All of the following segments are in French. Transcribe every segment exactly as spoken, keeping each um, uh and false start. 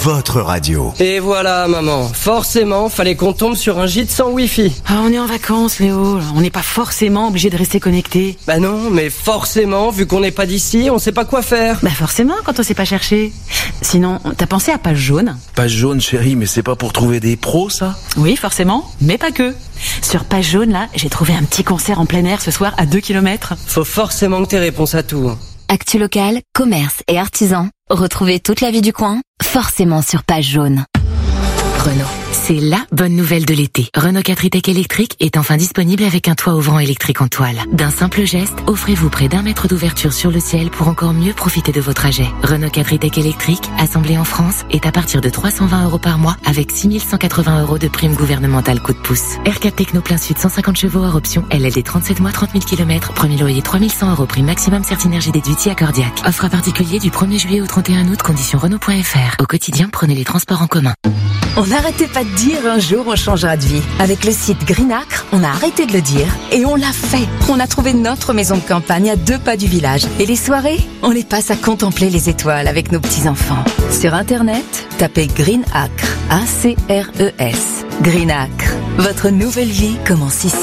votre radio. Et voilà, maman. Forcément, fallait qu'on tombe sur un gîte sans wifi. Ah, on est en vacances, Léo. On n'est pas forcément obligé de rester connecté. Bah non, mais forcément, vu qu'on n'est pas d'ici, on sait pas quoi faire. Bah forcément, quand on sait pas chercher. Sinon, t'as pensé à Page Jaune? Page Jaune, chérie, mais c'est pas pour trouver des pros, ça? Oui, forcément, mais pas que. Sur Page Jaune, là, j'ai trouvé un petit concert en plein air ce soir à deux kilomètres. Faut forcément que t'aies réponse à tout. Actu local, commerce et artisans. Retrouvez toute la vie du coin, forcément sur Page Jaune. Renault. C'est la bonne nouvelle de l'été. Renault quatre e-Tech électrique est enfin disponible avec un toit ouvrant électrique en toile. D'un simple geste, offrez-vous près d'un mètre d'ouverture sur le ciel pour encore mieux profiter de vos trajets. Renault quatre e-Tech électrique, assemblé en France, est à partir de trois cent vingt euros par mois avec six mille cent quatre-vingts euros de prime gouvernementale coup de pouce. R quatre Techno plein sud cent cinquante chevaux hors option, L L D trente-sept mois trente mille kilomètres, premier loyer trois mille cent euros prime maximum Certinergie déduit accordiaque. Offre à particulier du premier juillet au trente et un août, conditions Renault point F R. Au quotidien, prenez les transports en commun. On n'arrêtait pas de dire un jour on changera de vie. Avec le site Greenacre, on a arrêté de le dire et on l'a fait. On a trouvé notre maison de campagne à deux pas du village. Et les soirées, on les passe à contempler les étoiles avec nos petits-enfants. Sur Internet, tapez Greenacre, A C R E S. Greenacre, votre nouvelle vie commence ici.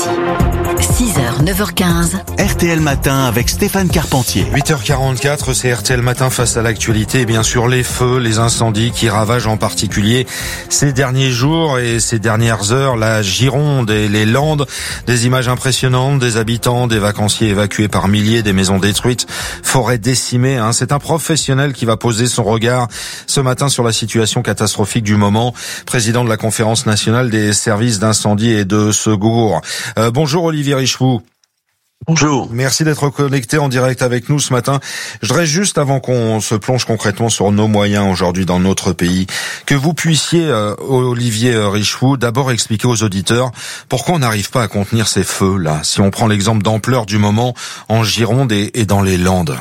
six heures, neuf heures quinze. R T L Matin avec Stéphane Carpentier. huit heures quarante-quatre, c'est R T L Matin face à l'actualité. Et bien sûr, les feux, les incendies qui ravagent en particulier ces derniers jours et ces dernières heures la Gironde et les Landes. Des images impressionnantes, des habitants, des vacanciers évacués par milliers, des maisons détruites, forêts décimées. Hein. C'est un professionnel qui va poser son regard ce matin sur la situation catastrophique du moment. Président de la Conférence nationale des services d'incendie et de secours. Euh, bonjour Olivier Richefou. Bonjour. Merci d'être connecté en direct avec nous ce matin. Je voudrais juste, avant qu'on se plonge concrètement sur nos moyens aujourd'hui dans notre pays, que vous puissiez, euh, Olivier Richefou, d'abord expliquer aux auditeurs pourquoi on n'arrive pas à contenir ces feux-là, si on prend l'exemple d'ampleur du moment en Gironde et, et dans les Landes.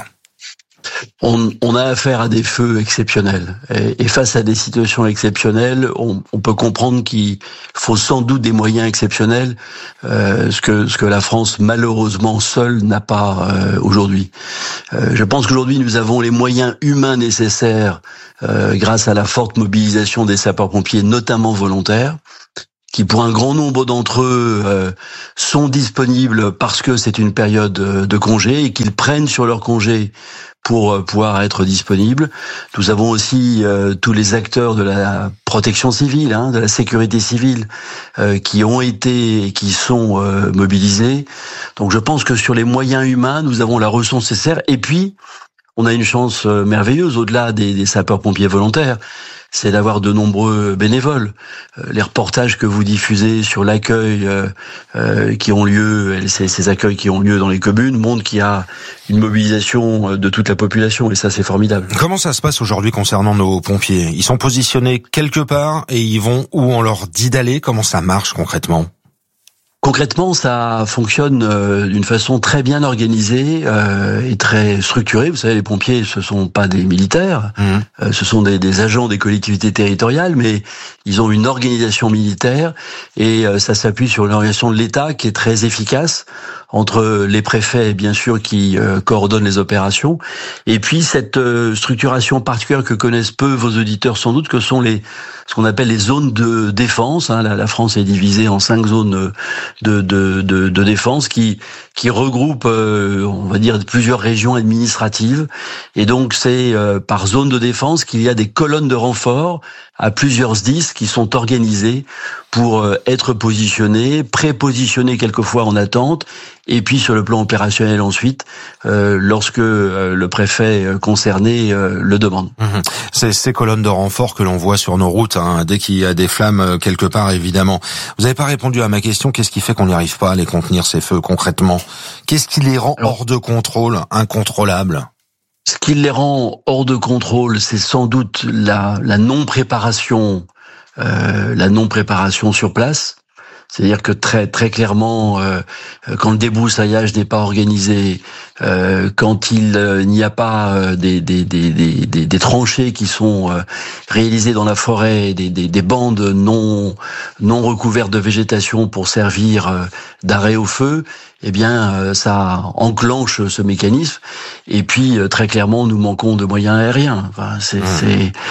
On, on a affaire à des feux exceptionnels. Et, et face à des situations exceptionnelles, on, on peut comprendre qu'il faut sans doute des moyens exceptionnels, euh, ce que ce que la France, malheureusement, seule n'a pas euh, aujourd'hui. Euh, je pense qu'aujourd'hui, nous avons les moyens humains nécessaires euh, grâce à la forte mobilisation des sapeurs-pompiers, notamment volontaires, qui pour un grand nombre d'entre eux euh, sont disponibles parce que c'est une période de congé et qu'ils prennent sur leur congé pour pouvoir être disponibles. Nous avons aussi euh, tous les acteurs de la protection civile, hein, de la sécurité civile, euh, qui ont été et qui sont euh, mobilisés. Donc je pense que sur les moyens humains, nous avons la ressource nécessaire. Et puis, on a une chance merveilleuse au-delà des, des sapeurs-pompiers volontaires, c'est d'avoir de nombreux bénévoles. Euh, les reportages que vous diffusez sur l'accueil euh, euh, qui ont lieu, ces, ces accueils qui ont lieu dans les communes, montrent qu'il y a une mobilisation de toute la population, et ça c'est formidable. Comment ça se passe aujourd'hui concernant nos pompiers? Ils sont positionnés quelque part et ils vont où on leur dit d'aller? Comment ça marche concrètement? Concrètement, ça fonctionne euh, d'une façon très bien organisée euh, et très structurée. Vous savez, les pompiers, ce sont pas des militaires, mmh. euh, ce sont des, des agents des collectivités territoriales, mais ils ont une organisation militaire et euh, ça s'appuie sur une organisation de l'État qui est très efficace, entre les préfets, bien sûr, qui euh, coordonnent les opérations, et puis cette euh, structuration particulière que connaissent peu vos auditeurs sans doute, que sont les ce qu'on appelle les zones de défense. Hein. La, la France est divisée en cinq zones de, de, de, de défense qui, qui regroupent, euh, on va dire, plusieurs régions administratives. Et donc, c'est euh, par zone de défense qu'il y a des colonnes de renfort à plusieurs S D I S qui sont organisées pour euh, être positionnées, prépositionnées quelquefois en attente, et puis sur le plan opérationnel ensuite, euh, lorsque euh, le préfet concerné euh, le demande. Mmh. C'est ces colonnes de renfort que l'on voit sur nos routes, hein, dès qu'il y a des flammes quelque part, évidemment. Vous n'avez pas répondu à ma question, qu'est-ce qui fait qu'on n'y arrive pas à les contenir, ces feux, concrètement? Qu'est-ce qui les rend hors de contrôle, incontrôlables? Ce qui les rend hors de contrôle, c'est sans doute la, la non-préparation, euh, la non-préparation sur place. C'est-à-dire que très très clairement, euh, quand le débroussaillage n'est pas organisé, euh, quand il euh, n'y a pas euh, des, des, des, des, des, des tranchées qui sont euh, réalisées dans la forêt, des, des, des bandes non non recouvertes de végétation pour servir euh, d'arrêt au feu, eh bien euh, ça enclenche ce mécanisme. Et puis euh, très clairement, nous manquons de moyens aériens. Enfin, c'est, mmh. c'est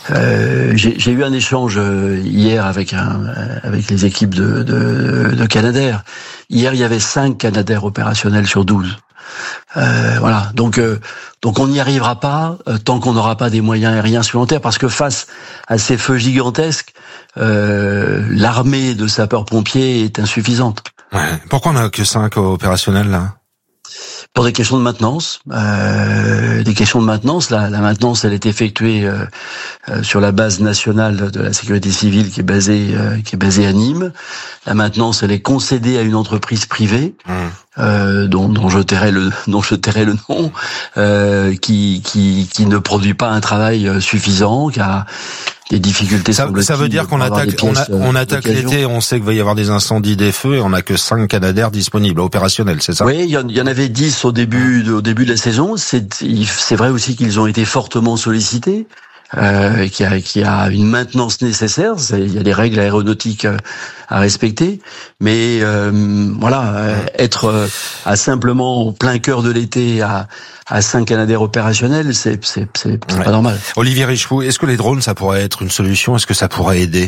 Euh, j'ai, j'ai eu un échange hier avec un, avec les équipes de, de, de Canadair. Hier, il y avait cinq Canadair opérationnels sur douze. Euh, voilà. Donc, euh, donc on n'y arrivera pas euh, tant qu'on n'aura pas des moyens aériens supplémentaires, parce que face à ces feux gigantesques, euh, l'armée de sapeurs-pompiers est insuffisante. Ouais. Pourquoi on n'a que cinq opérationnels là ? Pour des questions de maintenance, euh, des questions de maintenance. La, la maintenance, elle est effectuée euh, euh, sur la base nationale de la sécurité civile qui est basée, euh, qui est basée à Nîmes. La maintenance, elle est concédée à une entreprise privée, mmh. euh, dont, dont je tairai le, dont je tairai le nom, euh, qui, qui, qui ne produit pas un travail suffisant, qui a des difficultés. Ça, ça veut dire qu'on attaque, on, a, on attaque l'été, on sait qu'il va y avoir des incendies, des feux, et on n'a que cinq Canadair disponibles, opérationnels, c'est ça? Oui, il y, en, il y en avait dix au début, de, au début de la saison. C'est, c'est vrai aussi qu'ils ont été fortement sollicités. Euh, qui a, qui a une maintenance nécessaire. C'est, il y a des règles aéronautiques à respecter, mais euh, voilà, euh, être euh, à simplement au plein cœur de l'été à, à cinq Canadair opérationnels, c'est, c'est, c'est, c'est ouais. pas normal. Olivier Richefou, est-ce que les drones, ça pourrait être une solution? Est-ce que ça pourrait aider?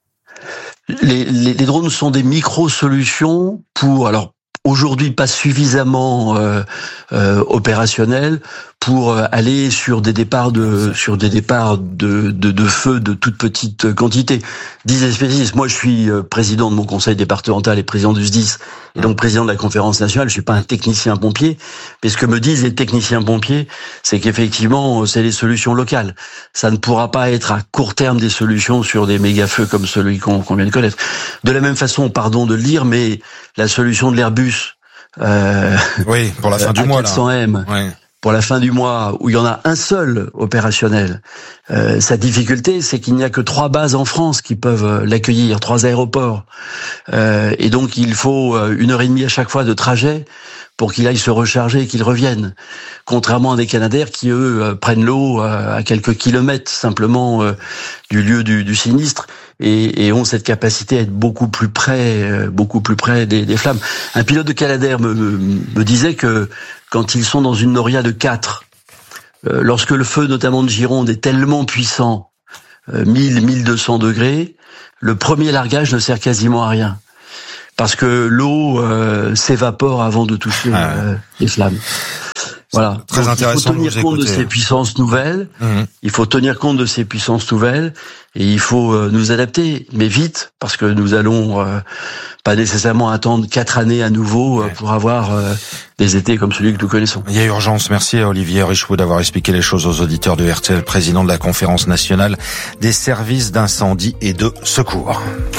Les, les, les drones sont des micro-solutions pour, alors, aujourd'hui pas suffisamment euh, euh, opérationnels pour aller sur des départs de sur des départs de de, de feu de toute petite quantité. Disent les spécialistes. Moi, je suis président de mon conseil départemental et président du S D I S, et donc président de la conférence nationale. Je suis pas un technicien pompier, mais ce que me disent les techniciens pompiers, c'est qu'effectivement, c'est les solutions locales. Ça ne pourra pas être à court terme des solutions sur des méga feux comme celui qu'on, qu'on vient de connaître. De la même façon, pardon de le dire, mais la solution de l'Airbus, euh, oui, pour la fin du mois, quatre cents M. Ouais. Pour la fin du mois, où il y en a un seul opérationnel, euh, sa difficulté, c'est qu'il n'y a que trois bases en France qui peuvent l'accueillir, trois aéroports. Euh, et donc, il faut une heure et demie à chaque fois de trajet pour qu'il aille se recharger et qu'il revienne. Contrairement à des Canadair qui, eux, prennent l'eau à quelques kilomètres simplement euh, du lieu du, du sinistre et, et ont cette capacité à être beaucoup plus près, euh, beaucoup plus près des, des flammes. Un pilote de Canadair me, me, me disait que quand ils sont dans une noria de quatre, euh, lorsque le feu, notamment de Gironde, est tellement puissant, euh, mille, mille deux cents degrés, le premier largage ne sert quasiment à rien. Parce que l'eau euh, s'évapore avant de toucher euh, les flammes. Voilà. Très donc, intéressant. Il faut tenir compte de ces puissances nouvelles. Mmh. Il faut tenir compte de ces puissances nouvelles et il faut euh, nous adapter, mais vite, parce que nous allons euh, pas nécessairement attendre quatre années à nouveau euh, ouais. pour avoir euh, des étés comme celui que nous connaissons. Il y a urgence. Merci à Olivier Richefou d'avoir expliqué les choses aux auditeurs de R T L, président de la Conférence nationale des services d'incendie et de secours.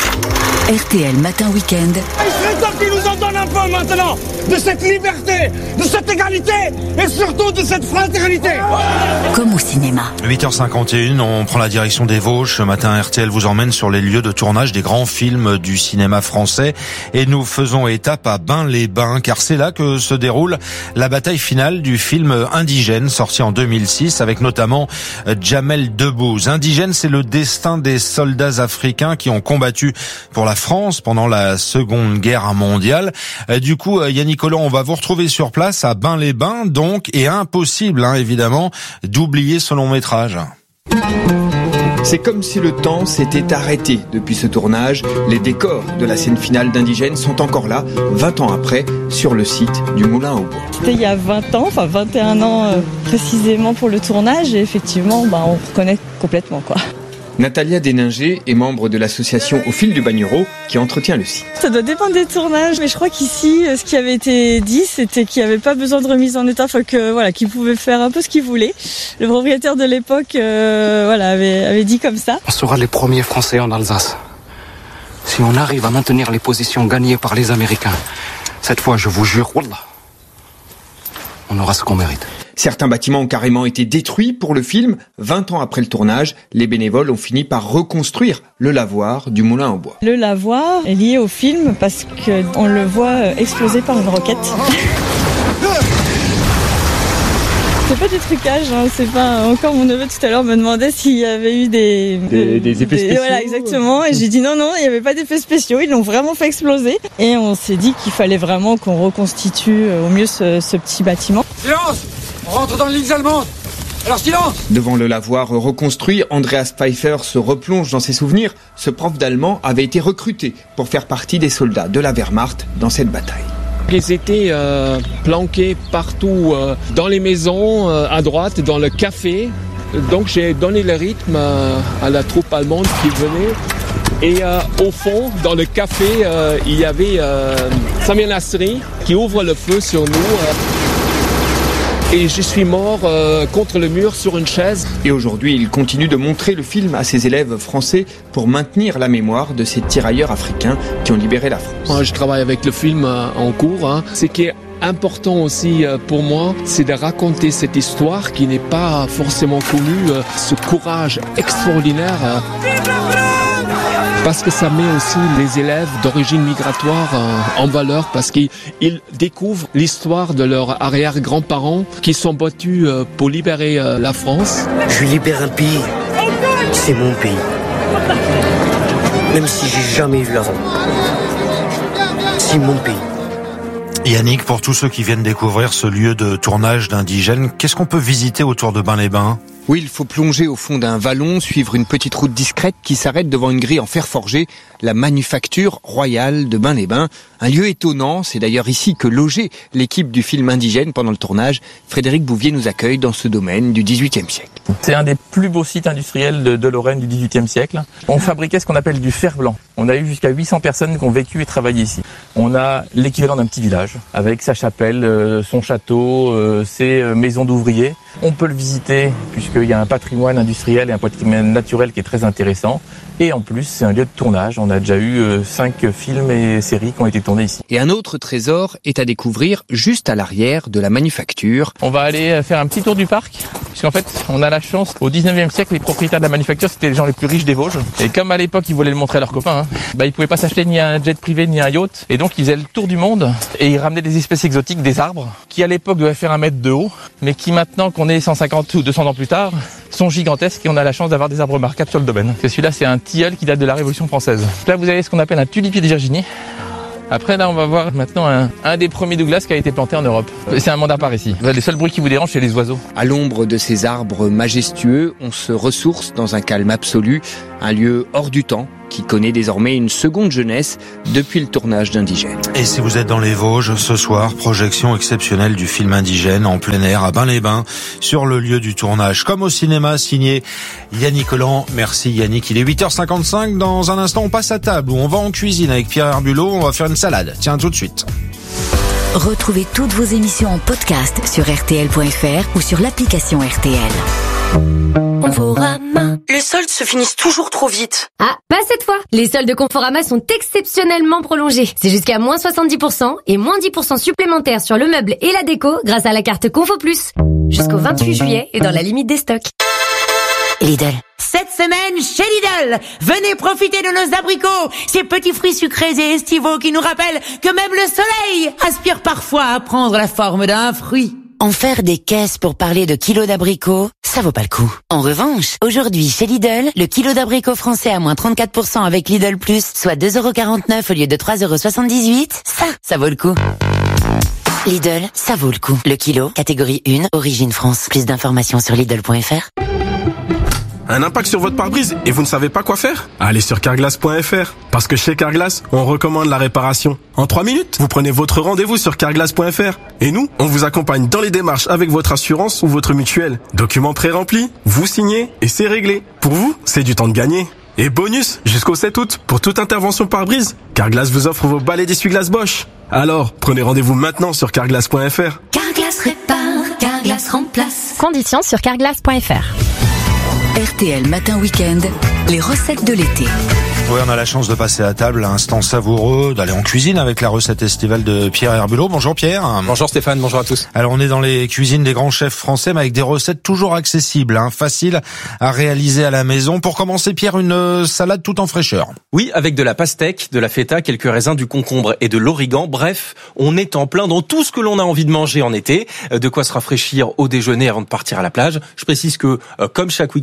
R T L Matin Week-end. Il serait temps qu'ils nous en donnent un peu maintenant de cette liberté, de cette égalité et surtout de cette fraternité. Comme au cinéma. huit heures cinquante et une, on prend la direction des Vosges. Ce matin, R T L vous emmène sur les lieux de tournage des grands films du cinéma français et nous faisons étape à Bains-les-Bains car c'est là que se déroule la bataille finale du film Indigène sorti en deux mille six avec notamment Jamel Debbouze. Indigène, c'est le destin des soldats africains qui ont combattu pour la France pendant la Seconde Guerre mondiale. Du coup, Yannick Collant, on va vous retrouver sur place à Bains-les-Bains, donc, et impossible, hein, évidemment, d'oublier ce long métrage. C'est comme si le temps s'était arrêté depuis ce tournage. Les décors de la scène finale d'Indigène sont encore là, vingt ans après, sur le site du Moulin au Bois. C'était il y a vingt ans, enfin vingt et un ans euh, précisément pour le tournage, et effectivement, bah, on reconnaît complètement, quoi. Natalia Déninger est membre de l'association Au Fil du Bagnereau qui entretient le site. Ça doit dépendre des tournages, mais je crois qu'ici, ce qui avait été dit, c'était qu'il n'y avait pas besoin de remise en état, enfin que voilà, qu'ils pouvaient faire un peu ce qu'ils voulaient. Le propriétaire de l'époque, euh, voilà, avait, avait dit comme ça. On sera les premiers Français en Alsace. Si on arrive à maintenir les positions gagnées par les Américains, cette fois, je vous jure, wallah, on aura ce qu'on mérite. Certains bâtiments ont carrément été détruits pour le film. vingt ans après le tournage, les bénévoles ont fini par reconstruire le lavoir du Moulin au Bois. Le lavoir est lié au film parce qu'on le voit exploser par une roquette. C'est pas du trucage, hein, c'est pas... Encore mon neveu tout à l'heure me demandait s'il y avait eu des... Des, des effets spéciaux. Voilà, exactement. Et j'ai dit non, non, il n'y avait pas d'effets spéciaux, ils l'ont vraiment fait exploser. Et on s'est dit qu'il fallait vraiment qu'on reconstitue au mieux ce, ce petit bâtiment. Silence! On rentre dans l'île allemande. Alors silence! Devant le lavoir reconstruit, Andreas Pfeiffer se replonge dans ses souvenirs. Ce prof d'allemand avait été recruté pour faire partie des soldats de la Wehrmacht dans cette bataille. Ils étaient euh, planqués partout, euh, dans les maisons, euh, à droite, dans le café. Donc j'ai donné le rythme euh, à la troupe allemande qui venait. Et euh, au fond, dans le café, euh, il y avait euh, Samir Nasri qui ouvre le feu sur nous. Euh, et je suis mort euh, contre le mur sur une chaise. Et aujourd'hui, il continue de montrer le film à ses élèves français pour maintenir la mémoire de ces tirailleurs africains qui ont libéré la France. Moi, je travaille avec le film euh, en cours. Hein. Ce qui est important aussi euh, pour moi, c'est de raconter cette histoire qui n'est pas forcément connue, euh, ce courage extraordinaire. Euh, Parce que ça met aussi les élèves d'origine migratoire euh, en valeur parce qu'ils ils découvrent l'histoire de leurs arrière-grands-parents qui sont battus euh, pour libérer euh, la France. Je libère un pays, c'est mon pays. Même si j'ai jamais vu avant. C'est mon pays. Yannick, pour tous ceux qui viennent découvrir ce lieu de tournage d'Indigène, qu'est-ce qu'on peut visiter autour de Bains-les-Bains ? Oui, il faut plonger au fond d'un vallon, suivre une petite route discrète qui s'arrête devant une grille en fer forgé, la manufacture royale de Bains-les-Bains. Un lieu étonnant, c'est d'ailleurs ici que logeait l'équipe du film Indigène pendant le tournage. Frédéric Bouvier nous accueille dans ce domaine du dix-huitième siècle. C'est un des plus beaux sites industriels de, de Lorraine du dix-huitième siècle. On fabriquait ce qu'on appelle du fer blanc. On a eu jusqu'à huit cents personnes qui ont vécu et travaillé ici. On a l'équivalent d'un petit village, avec sa chapelle, euh, son château, euh, ses euh, maisons d'ouvriers. On peut le visiter puisqu'il y a un patrimoine industriel et un patrimoine naturel qui est très intéressant. Et en plus, c'est un lieu de tournage. On a déjà eu euh, cinq films et séries qui ont été tournés ici. Et un autre trésor est à découvrir juste à l'arrière de la manufacture. On va aller faire un petit tour du parc, puisqu'en fait, on a la chance, au dix-neuvième siècle, les propriétaires de la manufacture, c'était les gens les plus riches des Vosges. Et comme à l'époque, ils voulaient le montrer à leurs copains, hein, bah, ils pouvaient pas s'acheter ni un jet privé, ni un yacht. Et donc, ils faisaient le tour du monde et ils ramenaient des espèces exotiques, des arbres, qui à l'époque devaient faire un mètre de haut, mais qui maintenant, qu'on est cent cinquante ou deux cents ans plus tard, sont gigantesques et on a la chance d'avoir des arbres remarquables sur le domaine. Et celui-là, c'est un tilleul qui date de la Révolution française. Là, vous avez ce qu'on appelle un tulipier de Virginie. Après, là, on va voir maintenant un, un des premiers Douglas qui a été planté en Europe. C'est un mandat par ici. Les seuls bruits qui vous dérangent, c'est les oiseaux. À l'ombre de ces arbres majestueux, on se ressource dans un calme absolu, un lieu hors du temps qui connaît désormais une seconde jeunesse depuis le tournage d'Indigène. Et si vous êtes dans les Vosges, ce soir, projection exceptionnelle du film Indigène en plein air à Bains-les-Bains, sur le lieu du tournage, comme au cinéma, signé Yannick Collant. Merci Yannick, il est huit heures cinquante-cinq. Dans un instant, on passe à table où on va en cuisine avec Pierre Herbulot, on va faire une salade. Tiens, tout de suite. Retrouvez toutes vos émissions en podcast sur R T L point F R ou sur l'application R T L. Conforama. Les soldes se finissent toujours trop vite. Ah, pas cette fois. Les soldes de Conforama sont exceptionnellement prolongés. C'est jusqu'à moins soixante-dix pour cent et moins dix pour cent supplémentaires sur le meuble et la déco grâce à la carte Confo Plus. Jusqu'au vingt-huit juillet et dans la limite des stocks. Lidl. Cette semaine, chez Lidl, venez profiter de nos abricots, ces petits fruits sucrés et estivaux qui nous rappellent que même le soleil aspire parfois à prendre la forme d'un fruit. En faire des caisses pour parler de kilos d'abricots, ça vaut pas le coup. En revanche, aujourd'hui, chez Lidl, le kilo d'abricots français à moins trente-quatre pour cent avec Lidl Plus, soit deux euros quarante-neuf au lieu de trois euros soixante-dix-huit, ça, ça vaut le coup. Lidl, ça vaut le coup. Le kilo, catégorie un, origine France. Plus d'informations sur Lidl point F R. Un impact sur votre pare-brise et vous ne savez pas quoi faire? Allez sur carglass point F R. Parce que chez Carglass, on recommande la réparation. En trois minutes, vous prenez votre rendez-vous sur carglass point F R. Et nous, on vous accompagne dans les démarches avec votre assurance ou votre mutuelle. Documents pré-remplis, vous signez et c'est réglé. Pour vous, c'est du temps de gagner. Et bonus, jusqu'au sept août, pour toute intervention pare-brise, Carglass vous offre vos balais d'essuie-glace Bosch. Alors, prenez rendez-vous maintenant sur carglass point F R. Carglass répare, Carglass remplace. Conditions sur carglass point F R. R T L Matin Week-end, les recettes de l'été. Oui, on a la chance de passer à table, un instant savoureux, d'aller en cuisine avec la recette estivale de Pierre Herbulot. Bonjour Pierre. Bonjour Stéphane, bonjour à tous. Alors on est dans les cuisines des grands chefs français, mais avec des recettes toujours accessibles, hein, faciles à réaliser à la maison. Pour commencer Pierre, une salade tout en fraîcheur. Oui, avec de la pastèque, de la feta, quelques raisins, du concombre et de l'origan. Bref, on est en plein dans tout ce que l'on a envie de manger en été. De quoi se rafraîchir au déjeuner avant de partir à la plage. Je précise que, comme chaque week-end, je vous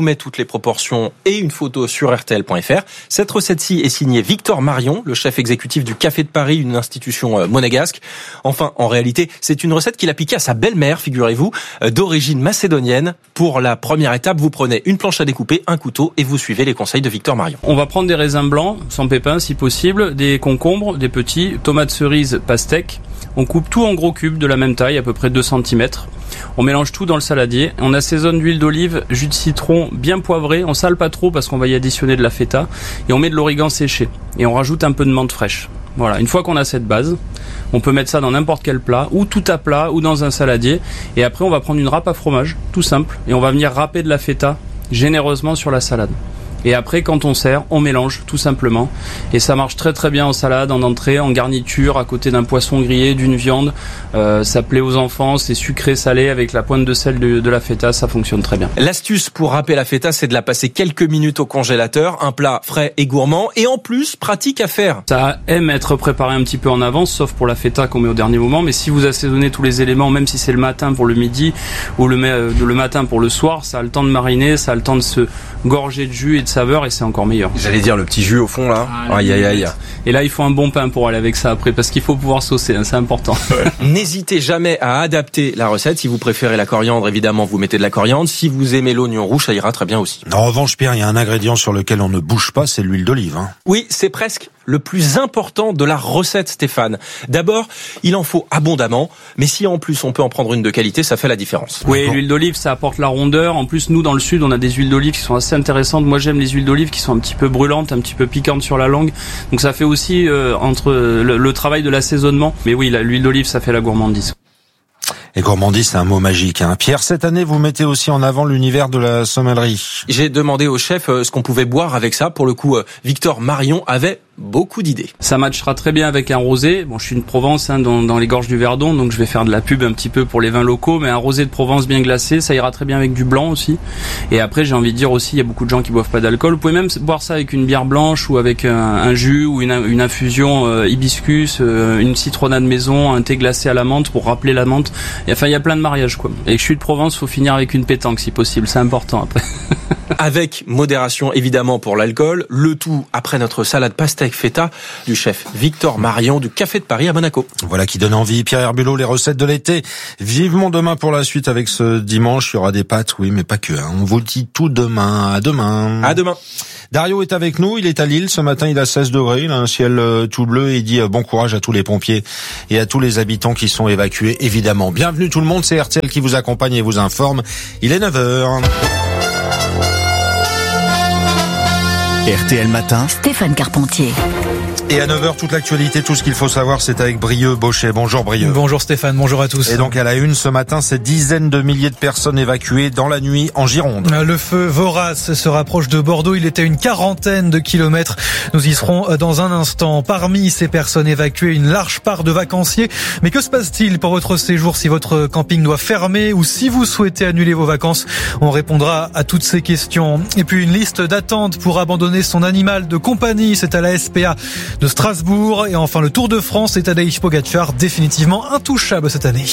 met toutes les proportions et une photo sur R T L point F R. Cette recette-ci est signée Victor Marion, le chef exécutif du Café de Paris, une institution monégasque. Enfin, en réalité, c'est une recette qu'il a piquée à sa belle-mère, figurez-vous, d'origine macédonienne. Pour la première étape, vous prenez une planche à découper, un couteau et vous suivez les conseils de Victor Marion. On va prendre des raisins blancs, sans pépins si possible, des concombres, des petits, tomates cerises, pastèques. On coupe tout en gros cubes de la même taille, à peu près deux centimètres. On mélange tout dans le saladier. On assaisonne d'huile d'olive, jus de citron bien poivré. On sale pas trop parce qu'on va y additionner de la feta. Et on met de l'origan séché. Et on rajoute un peu de menthe fraîche. Voilà, une fois qu'on a cette base, on peut mettre ça dans n'importe quel plat, ou tout à plat, ou dans un saladier. Et après, on va prendre une râpe à fromage, tout simple. Et on va venir râper de la feta généreusement sur la salade. Et après, quand on sert, on mélange tout simplement. Et ça marche très très bien en salade, en entrée, en garniture, à côté d'un poisson grillé, d'une viande. Euh, ça plaît aux enfants, c'est sucré, salé, avec la pointe de sel de, de la feta, ça fonctionne très bien. L'astuce pour râper la feta, c'est de la passer quelques minutes au congélateur. Un plat frais et gourmand, et en plus, pratique à faire. Ça aime être préparé un petit peu en avance, sauf pour la feta qu'on met au dernier moment. Mais si vous assaisonnez tous les éléments, même si c'est le matin pour le midi, ou le, le matin pour le soir, ça a le temps de mariner, ça a le temps de se gorger de jus et de saveur, et c'est encore meilleur. J'allais dire le petit jus au fond là. Ah, aïe aïe aïe. Et là il faut un bon pain pour aller avec ça après, parce qu'il faut pouvoir saucer, hein, c'est important. N'hésitez jamais à adapter la recette. Si vous préférez la coriandre, évidemment vous mettez de la coriandre. Si vous aimez l'oignon rouge, ça ira très bien aussi. En revanche, Pierre, il y a un ingrédient sur lequel on ne bouge pas, c'est l'huile d'olive. Hein. Oui, c'est presque le plus important de la recette, Stéphane. D'abord, il en faut abondamment, mais si en plus on peut en prendre une de qualité, ça fait la différence. Oui, l'huile d'olive, ça apporte la rondeur. En plus, nous, dans le sud, on a des huiles d'olive qui sont assez intéressantes. Moi, j'aime les huiles d'olive qui sont un petit peu brûlantes, un petit peu piquantes sur la langue. Donc ça fait aussi euh, entre le, le travail de l'assaisonnement. Mais oui, la, l'huile d'olive, ça fait la gourmandise. Et gourmandise, c'est un mot magique. Hein. Pierre, cette année, vous mettez aussi en avant l'univers de la sommellerie. J'ai demandé au chef ce qu'on pouvait boire avec ça. Pour le coup, Victor Marion avait beaucoup d'idées. Ça matchera très bien avec un rosé. Bon, je suis de Provence, hein, dans, dans les gorges du Verdon, donc je vais faire de la pub un petit peu pour les vins locaux, mais un rosé de Provence bien glacé, ça ira très bien avec du blanc aussi. Et après, j'ai envie de dire aussi, il y a beaucoup de gens qui boivent pas d'alcool. Vous pouvez même boire ça avec une bière blanche ou avec un, un jus ou une, une infusion euh, hibiscus, euh, une citronnade maison, un thé glacé à la menthe pour rappeler la menthe. Et, enfin, il y a plein de mariages, quoi. Et je suis de Provence, faut finir avec une pétanque si possible, c'est important après. Avec modération évidemment pour l'alcool, le tout après notre salade pastèque feta du chef Victor Marion du Café de Paris à Monaco. Voilà qui donne envie. Pierre Herbulot, les recettes de l'été. Vivement demain pour la suite avec ce dimanche. Il y aura des pâtes, oui, mais pas que. Hein. On vous le dit tout demain. À demain. À demain. Dario est avec nous. Il est à Lille. Ce matin, il a seize degrés. Il a un ciel tout bleu et il dit bon courage à tous les pompiers et à tous les habitants qui sont évacués, évidemment. Bienvenue tout le monde. C'est R T L qui vous accompagne et vous informe. Il est neuf heures. R T L Matin, Stéphane Carpentier. Et à neuf heures, toute l'actualité, tout ce qu'il faut savoir, c'est avec Brieux Bochet. Bonjour Brieux. Bonjour Stéphane, bonjour à tous. Et donc à la une ce matin, ces dizaines de milliers de personnes évacuées dans la nuit en Gironde. Le feu vorace se rapproche de Bordeaux, il était à une quarantaine de kilomètres. Nous y serons dans un instant. Parmi ces personnes évacuées, une large part de vacanciers. Mais que se passe-t-il pour votre séjour si votre camping doit fermer ou si vous souhaitez annuler vos vacances? On répondra à toutes ces questions. Et puis une liste d'attente pour abandonner son animal de compagnie, c'est à la S P A de Strasbourg. Et enfin le Tour de France est Tadej Pogačar, définitivement intouchable cette année.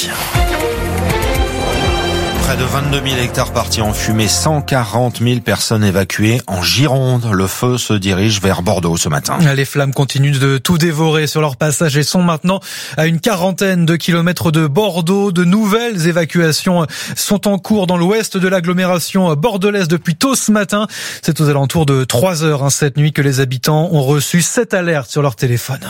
Près de vingt-deux mille hectares partis en fumée, cent quarante mille personnes évacuées en Gironde. Le feu se dirige vers Bordeaux ce matin. Les flammes continuent de tout dévorer sur leur passage et sont maintenant à une quarantaine de kilomètres de Bordeaux. De nouvelles évacuations sont en cours dans l'ouest de l'agglomération bordelaise depuis tôt ce matin. C'est aux alentours de trois heures hein, cette nuit que les habitants ont reçu cette alerte sur leur téléphone.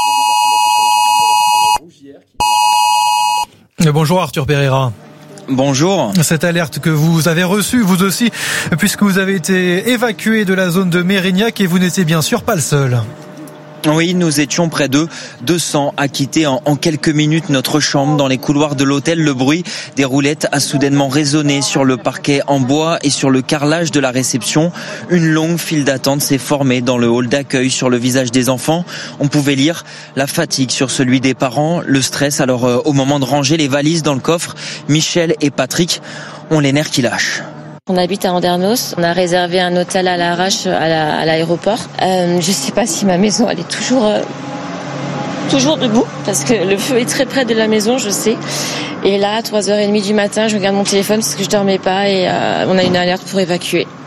Bonjour Arthur Pereira. Bonjour. Cette alerte que vous avez reçue, vous aussi, puisque vous avez été évacué de la zone de Mérignac et vous n'étiez bien sûr pas le seul. Oui, nous étions près de deux cents à quitter en, en quelques minutes notre chambre dans les couloirs de l'hôtel. Le bruit des roulettes a soudainement résonné sur le parquet en bois et sur le carrelage de la réception. Une longue file d'attente s'est formée dans le hall d'accueil. Sur le visage des enfants, on pouvait lire la fatigue sur celui des parents, le stress. Alors euh, au moment de ranger les valises dans le coffre, Michel et Patrick ont les nerfs qui lâchent. On habite à Andernos, on a réservé un hôtel à l'arrache à, la, à l'aéroport. Euh, je sais pas si ma maison elle est toujours euh, toujours debout parce que le feu est très près de la maison, je sais. Et là, à trois heures trente du matin, je regarde mon téléphone parce que je dormais pas et euh, on a une alerte pour évacuer.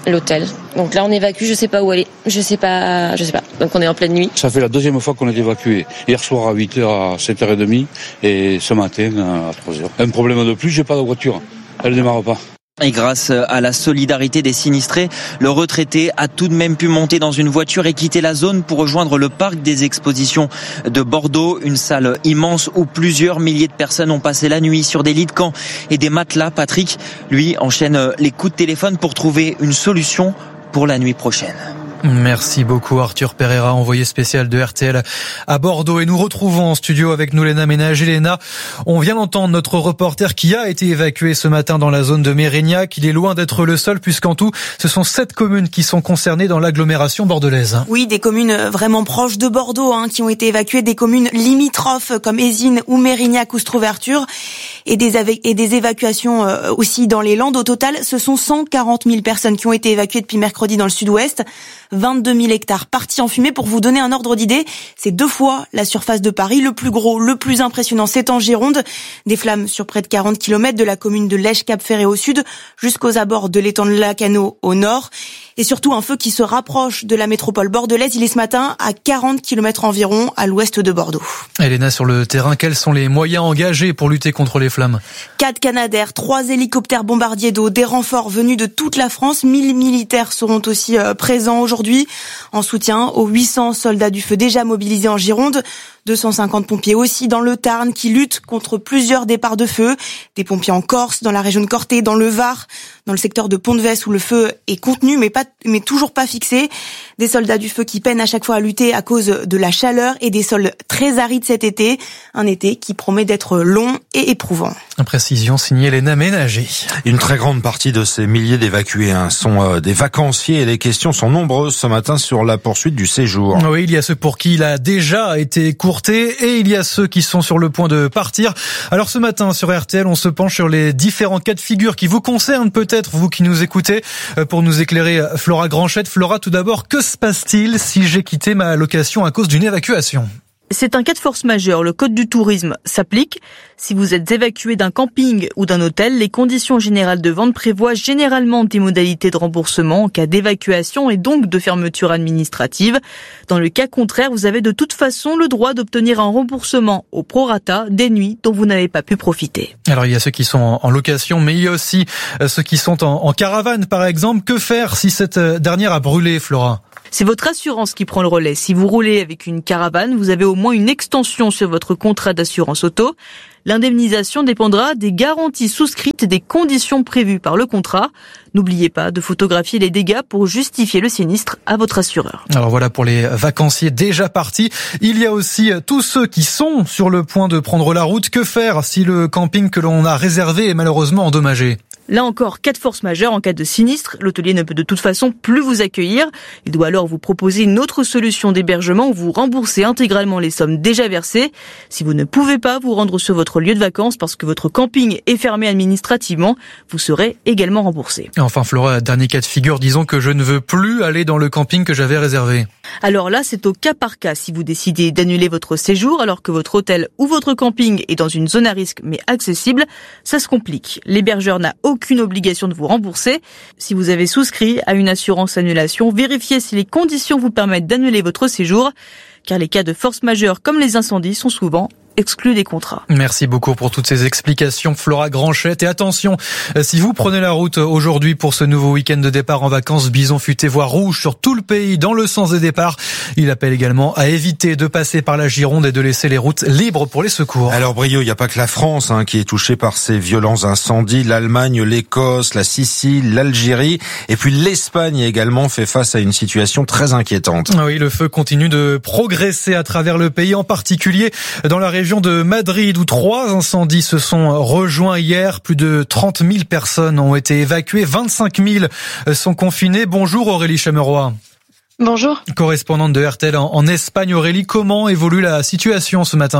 l'hôtel. Donc là, on évacue, je sais pas où aller. Je sais pas, je sais pas. Donc on est en pleine nuit. Ça fait la deuxième fois qu'on est évacué. Hier soir à huit heures, à sept heures trente et ce matin à trois heures. Un problème de plus, j'ai pas de voiture. Elle ne démarre pas. Et grâce à la solidarité des sinistrés, le retraité a tout de même pu monter dans une voiture et quitter la zone pour rejoindre le parc des expositions de Bordeaux, une salle immense où plusieurs milliers de personnes ont passé la nuit sur des lits de camp et des matelas. Patrick, lui, enchaîne les coups de téléphone pour trouver une solution pour la nuit prochaine. Merci beaucoup Arthur Pereira, envoyé spécial de R T L à Bordeaux. Et nous retrouvons en studio avec nous Léna Ménage. Et Léna, on vient d'entendre notre reporter qui a été évacué ce matin dans la zone de Mérignac. Il est loin d'être le seul puisqu'en tout, ce sont sept communes qui sont concernées dans l'agglomération bordelaise. Oui, des communes vraiment proches de Bordeaux hein, qui ont été évacuées, des communes limitrophes comme Ézines ou Mérignac où se trouve Arthur. Et des, et des évacuations aussi dans les Landes. Au total, ce sont cent quarante mille personnes qui ont été évacuées depuis mercredi dans le sud-ouest. vingt-deux mille hectares partis en fumée. Pour vous donner un ordre d'idée, c'est deux fois la surface de Paris. Le plus gros, le plus impressionnant, c'est en Gironde. Des flammes sur près de quarante kilomètres de la commune de Lèche-Cap-Ferré au sud jusqu'aux abords de l'étang de Lacanau au nord. Et surtout un feu qui se rapproche de la métropole bordelaise. Il est ce matin à quarante kilomètres environ à l'ouest de Bordeaux. Elena, sur le terrain, quels sont les moyens engagés pour lutter contre les flammes? Quatre Canadair, trois hélicoptères bombardiers d'eau, des renforts venus de toute la France. mille militaires seront aussi présents aujourd'hui en soutien aux huit cents soldats du feu déjà mobilisés en Gironde. deux cent cinquante pompiers aussi dans le Tarn qui luttent contre plusieurs départs de feu. Des pompiers en Corse, dans la région de Corté, dans le Var, dans le secteur de Pont-de-Vesse où le feu est contenu mais pas, mais toujours pas fixé. Des soldats du feu qui peinent à chaque fois à lutter à cause de la chaleur et des sols très arides cet été. Un été qui promet d'être long et éprouvant. Précision signée Léna Ménager. Une très grande partie de ces milliers d'évacués hein, sont euh, des vacanciers et les questions sont nombreuses ce matin sur la poursuite du séjour. Oui, il y a ceux pour qui il a déjà été écourté et il y a ceux qui sont sur le point de partir. Alors ce matin sur R T L, on se penche sur les différents cas de figure qui vous concernent peut-être, vous qui nous écoutez. Pour nous éclairer, Flora Granchette. Flora, tout d'abord, que se passe-t-il si j'ai quitté ma location à cause d'une évacuation ? C'est un cas de force majeure. Le code du tourisme s'applique. Si vous êtes évacué d'un camping ou d'un hôtel, les conditions générales de vente prévoient généralement des modalités de remboursement en cas d'évacuation et donc de fermeture administrative. Dans le cas contraire, vous avez de toute façon le droit d'obtenir un remboursement au prorata des nuits dont vous n'avez pas pu profiter. Alors il y a ceux qui sont en location, mais il y a aussi ceux qui sont en, en caravane par exemple. Que faire si cette dernière a brûlé, Flora ? C'est votre assurance qui prend le relais. Si vous roulez avec une caravane, vous avez au moins une extension sur votre contrat d'assurance auto. L'indemnisation dépendra des garanties souscrites et des conditions prévues par le contrat. N'oubliez pas de photographier les dégâts pour justifier le sinistre à votre assureur. Alors voilà pour les vacanciers déjà partis. Il y a aussi tous ceux qui sont sur le point de prendre la route. Que faire si le camping que l'on a réservé est malheureusement endommagé ? Là encore, cas de force majeure en cas de sinistre. L'hôtelier ne peut de toute façon plus vous accueillir. Il doit alors vous proposer une autre solution d'hébergement où vous remboursez intégralement les sommes déjà versées. Si vous ne pouvez pas vous rendre sur votre lieu de vacances parce que votre camping est fermé administrativement, vous serez également remboursé. Et enfin Flora, dernier cas de figure, disons que je ne veux plus aller dans le camping que j'avais réservé. Alors là, c'est au cas par cas. Si vous décidez d'annuler votre séjour alors que votre hôtel ou votre camping est dans une zone à risque mais accessible, ça se complique. L'hébergeur n'a aucune obligation de vous rembourser. Si vous avez souscrit à une assurance annulation, vérifiez si les conditions vous permettent d'annuler votre séjour, car les cas de force majeure comme les incendies sont souvent exclus des contrats. Merci beaucoup pour toutes ces explications, Flora Granchette. Et attention, si vous prenez la route aujourd'hui pour ce nouveau week-end de départ en vacances, bison futé voie rouge sur tout le pays dans le sens des départs. Il appelle également à éviter de passer par la Gironde et de laisser les routes libres pour les secours. Alors Brio, il n'y a pas que la France hein, qui est touchée par ces violents incendies. L'Allemagne, l'Écosse, la Sicile, l'Algérie et puis l'Espagne également fait face à une situation très inquiétante. Oui, le feu continue de progresser à travers le pays, en particulier dans la région de Madrid où trois incendies se sont rejoints hier. Plus de trente mille personnes ont été évacuées, vingt-cinq mille sont confinées. Bonjour Aurélie Chameroy. Bonjour. Correspondante de R T L en Espagne. Aurélie, comment évolue la situation ce matin ?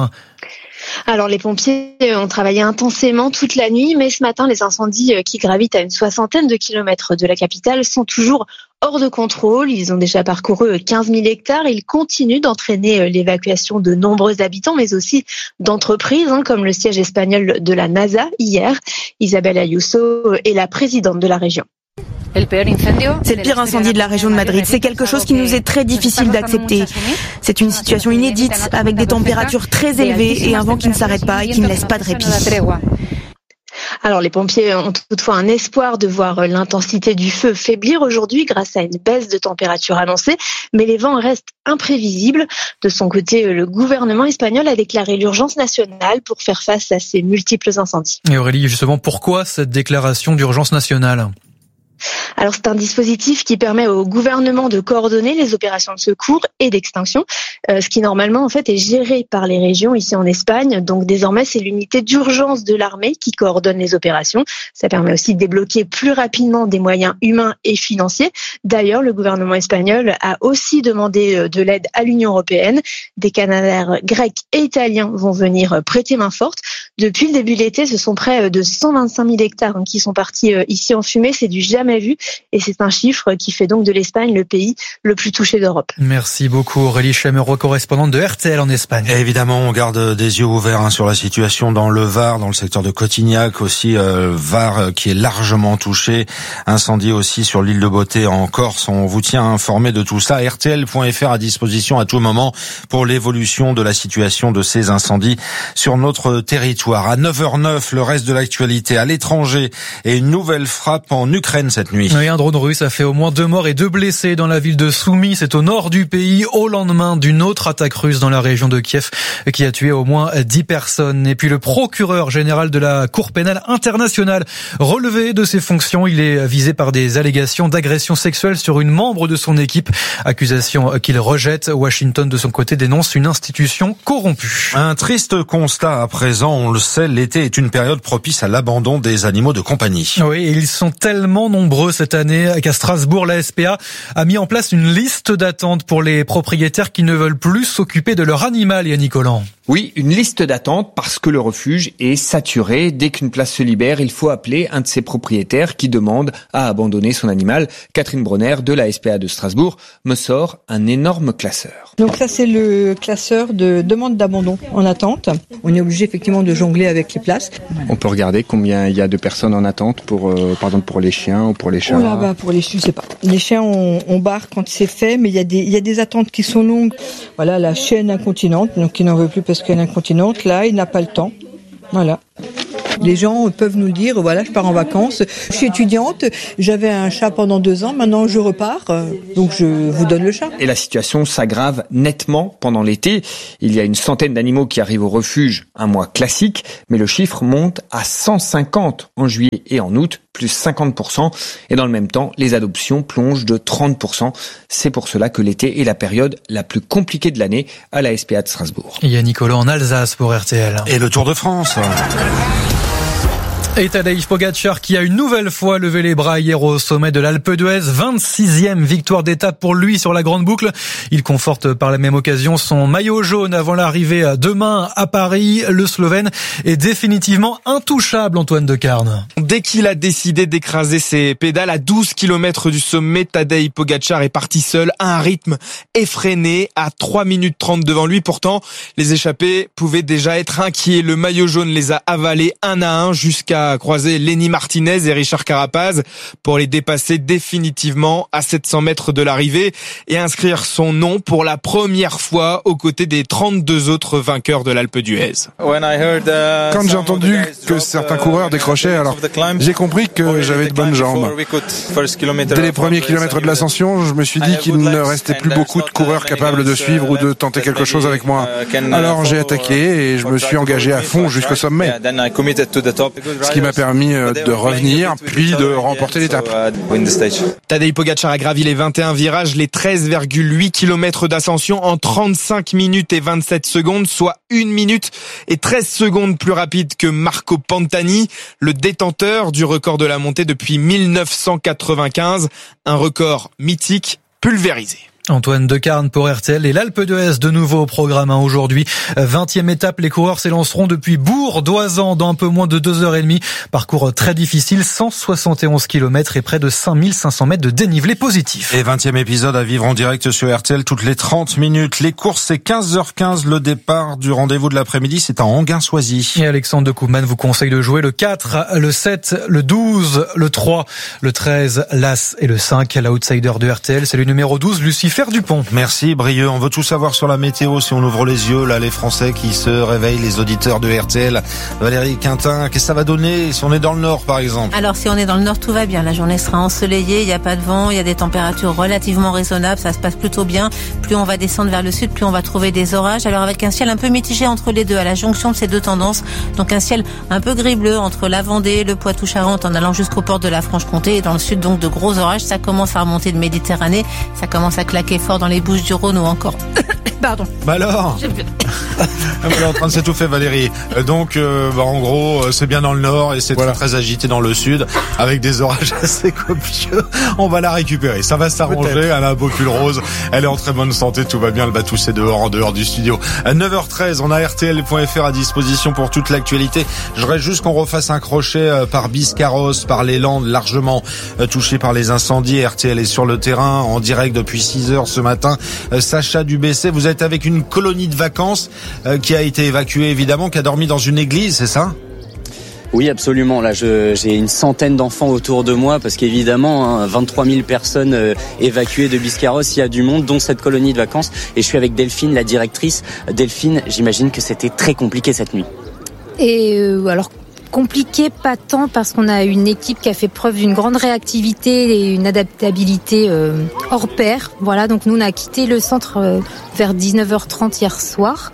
Alors les pompiers ont travaillé intensément toute la nuit, mais ce matin les incendies qui gravitent à une soixantaine de kilomètres de la capitale sont toujours hors de contrôle. Ils ont déjà parcouru quinze mille hectares. Ils continuent d'entraîner l'évacuation de nombreux habitants, mais aussi d'entreprises, hein, comme le siège espagnol de la NASA hier. Isabel Ayuso est la présidente de la région. C'est le pire incendie de la région de Madrid. C'est quelque chose qui nous est très difficile d'accepter. C'est une situation inédite, avec des températures très élevées et un vent qui ne s'arrête pas et qui ne laisse pas de répit. Alors les pompiers ont toutefois un espoir de voir l'intensité du feu faiblir aujourd'hui grâce à une baisse de température annoncée, mais les vents restent imprévisibles. De son côté, le gouvernement espagnol a déclaré l'urgence nationale pour faire face à ces multiples incendies. Et Aurélie, justement, pourquoi cette déclaration d'urgence nationale ? Alors c'est un dispositif qui permet au gouvernement de coordonner les opérations de secours et d'extinction, euh, ce qui normalement en fait est géré par les régions ici en Espagne. Donc désormais c'est l'unité d'urgence de l'armée qui coordonne les opérations. Ça permet aussi de débloquer plus rapidement des moyens humains et financiers. D'ailleurs le gouvernement espagnol a aussi demandé de l'aide à l'Union européenne. Des Canadaires grecs et italiens vont venir prêter main forte. Depuis le début de l'été, ce sont près de cent vingt-cinq mille hectares qui sont partis ici en fumée. C'est du jamais vu. Et c'est un chiffre qui fait donc de l'Espagne le pays le plus touché d'Europe. Merci beaucoup Aurélie Chameroy, correspondante de R T L en Espagne. Et évidemment, on garde des yeux ouverts hein, sur la situation dans le Var, dans le secteur de Cotignac aussi, euh, Var qui est largement touché. Incendie aussi sur l'île de Beauté en Corse. On vous tient informé de tout ça. R T L point F R à disposition à tout moment pour l'évolution de la situation de ces incendies sur notre territoire. À neuf heures neuf, le reste de l'actualité à l'étranger et une nouvelle frappe en Ukraine cette nuit. Oui, un drone russe a fait au moins deux morts et deux blessés dans la ville de Soumy, c'est au nord du pays, au lendemain d'une autre attaque russe dans la région de Kiev qui a tué au moins dix personnes. Et puis le procureur général de la Cour pénale internationale relevé de ses fonctions, il est visé par des allégations d'agression sexuelle sur une membre de son équipe, accusation qu'il rejette. Washington de son côté dénonce une institution corrompue. Un triste constat à présent, on le sait, l'été est une période propice à l'abandon des animaux de compagnie. Oui, et ils sont tellement nombreux cette année qu'à Strasbourg, la S P A a mis en place une liste d'attente pour les propriétaires qui ne veulent plus s'occuper de leur animal, Yannick Collant. Oui, une liste d'attente parce que le refuge est saturé. Dès qu'une place se libère, il faut appeler un de ses propriétaires qui demande à abandonner son animal. Catherine Bronner de la S P A de Strasbourg me sort un énorme classeur. Donc ça, c'est le classeur de demande d'abandon en attente. On est obligé effectivement de jongler avec les places. On peut regarder combien il y a de personnes en attente pour, euh, par exemple, pour les chiens ou pour les chats. Oh là, bah, pour les chiens, je sais pas. Les chiens, on, on barre quand c'est fait, mais il y a des, il y a des attentes qui sont longues. Voilà, la chienne incontinente, donc qui n'en veut plus parce qu'elle est incontinente. Là, il n'a pas le temps. Voilà. Les gens peuvent nous le dire, voilà, je pars en vacances, je suis étudiante, j'avais un chat pendant deux ans, maintenant je repars, donc je vous donne le chat. Et la situation s'aggrave nettement pendant l'été. Il y a une centaine d'animaux qui arrivent au refuge, un mois classique, mais le chiffre monte à cent cinquante en juillet et en août, plus cinquante pour cent. Et dans le même temps, les adoptions plongent de trente pour cent. C'est pour cela que l'été est la période la plus compliquée de l'année à la S P A de Strasbourg. Il y a Nicolas en Alsace pour R T L. Et le Tour de France. Et Tadej Pogačar qui a une nouvelle fois levé les bras hier au sommet de l'Alpe d'Huez. vingt-sixième victoire d'étape pour lui sur la grande boucle. Il conforte par la même occasion son maillot jaune avant l'arrivée demain à Paris. Le Slovène est définitivement intouchable, Antoine Decarne. Dès qu'il a décidé d'écraser ses pédales à douze kilomètres du sommet, Tadej Pogačar est parti seul à un rythme effréné à trois minutes trente devant lui. Pourtant, les échappés pouvaient déjà être inquiets. Le maillot jaune les a avalés un à un jusqu'à croiser Lenny Martinez et Richard Carapaz pour les dépasser définitivement à sept cents mètres de l'arrivée et inscrire son nom pour la première fois aux côtés des trente-deux autres vainqueurs de l'Alpe d'Huez. Quand j'ai entendu que certains coureurs décrochaient, alors j'ai compris que j'avais de bonnes jambes. Dès les premiers kilomètres de l'ascension, je me suis dit qu'il ne restait plus beaucoup de coureurs capables de suivre ou de tenter quelque chose avec moi. Alors j'ai attaqué et je me suis engagé à fond jusqu'au sommet. Ce qui m'a permis de revenir, puis de remporter l'étape. Tadej Pogačar a gravi les vingt et un virages, les treize virgule huit kilomètres d'ascension en trente-cinq minutes et vingt-sept secondes, soit une minute et treize secondes plus rapide que Marco Pantani, le détenteur du record de la montée depuis mille neuf cent quatre-vingt-quinze, un record mythique pulvérisé. Antoine Decarne pour R T L et l'Alpe d'Huez de nouveau au programme hein, aujourd'hui. vingtième étape, les coureurs s'élanceront depuis Bourg-d'Oisans dans un peu moins de deux heures trente. Parcours très difficile, cent soixante et onze kilomètres et près de cinq mille cinq cents mètres de dénivelé positif. Et vingtième épisode à vivre en direct sur R T L toutes les trente minutes. Les courses, c'est quinze heures quinze. Le départ du rendez-vous de l'après-midi, c'est à Enghien-Soisy. Et Alexandre de Koopman vous conseille de jouer le quatre, le sept, le douze, le trois, le treize, l'As et le cinq. L'outsider de R T L, c'est le numéro douze, Lucifer Dupont. Merci Brieux. On veut tout savoir sur la météo si on ouvre les yeux. Là, les Français qui se réveillent, les auditeurs de R T L. Valérie Quintin, qu'est-ce que ça va donner si on est dans le nord, par exemple? Alors, si on est dans le nord, tout va bien. La journée sera ensoleillée, il n'y a pas de vent, il y a des températures relativement raisonnables, ça se passe plutôt bien. Plus on va descendre vers le sud, plus on va trouver des orages. Alors, avec un ciel un peu mitigé entre les deux, à la jonction de ces deux tendances. Donc, un ciel un peu gris-bleu entre la Vendée, le Poitou-Charentes, en allant jusqu'aux portes de la Franche-Comté. Et dans le sud, donc, de gros orages. Ça commence à remonter de Méditerranée. Ça commence à claquer fort dans les Bouches-du-Rhône ou encore... Pardon. Bah alors On est en train de s'étouffer, Valérie. Donc, euh, bah, en gros, c'est bien dans le nord et c'est voilà. très, très agité dans le sud, avec des orages assez copieux. On va la récupérer. Ça va s'arranger. Peut-être. Elle a un beau pull rose. Elle est en très bonne santé. Tout va bien. Elle va tousser dehors, en dehors du studio. À neuf heures treize, on a R T L point F R à disposition pour toute l'actualité. Je voudrais juste qu'on refasse un crochet par Biscarrosse, par les Landes, largement touchées par les incendies. R T L est sur le terrain, en direct depuis six heures ce matin. Sacha Dubessé, vous êtes avec une colonie de vacances euh, qui a été évacuée évidemment, qui a dormi dans une église, c'est ça ? Oui, absolument. Là, je, j'ai une centaine d'enfants autour de moi parce qu'évidemment, hein, vingt-trois mille personnes euh, évacuées de Biscarrosse, il y a du monde, dont cette colonie de vacances. Et je suis avec Delphine, la directrice. Delphine, j'imagine que c'était très compliqué cette nuit. Et euh, alors. Compliqué, pas tant, parce qu'on a une équipe qui a fait preuve d'une grande réactivité et une adaptabilité euh, hors pair. Voilà, donc nous on a quitté le centre euh, vers dix-neuf heures trente hier soir.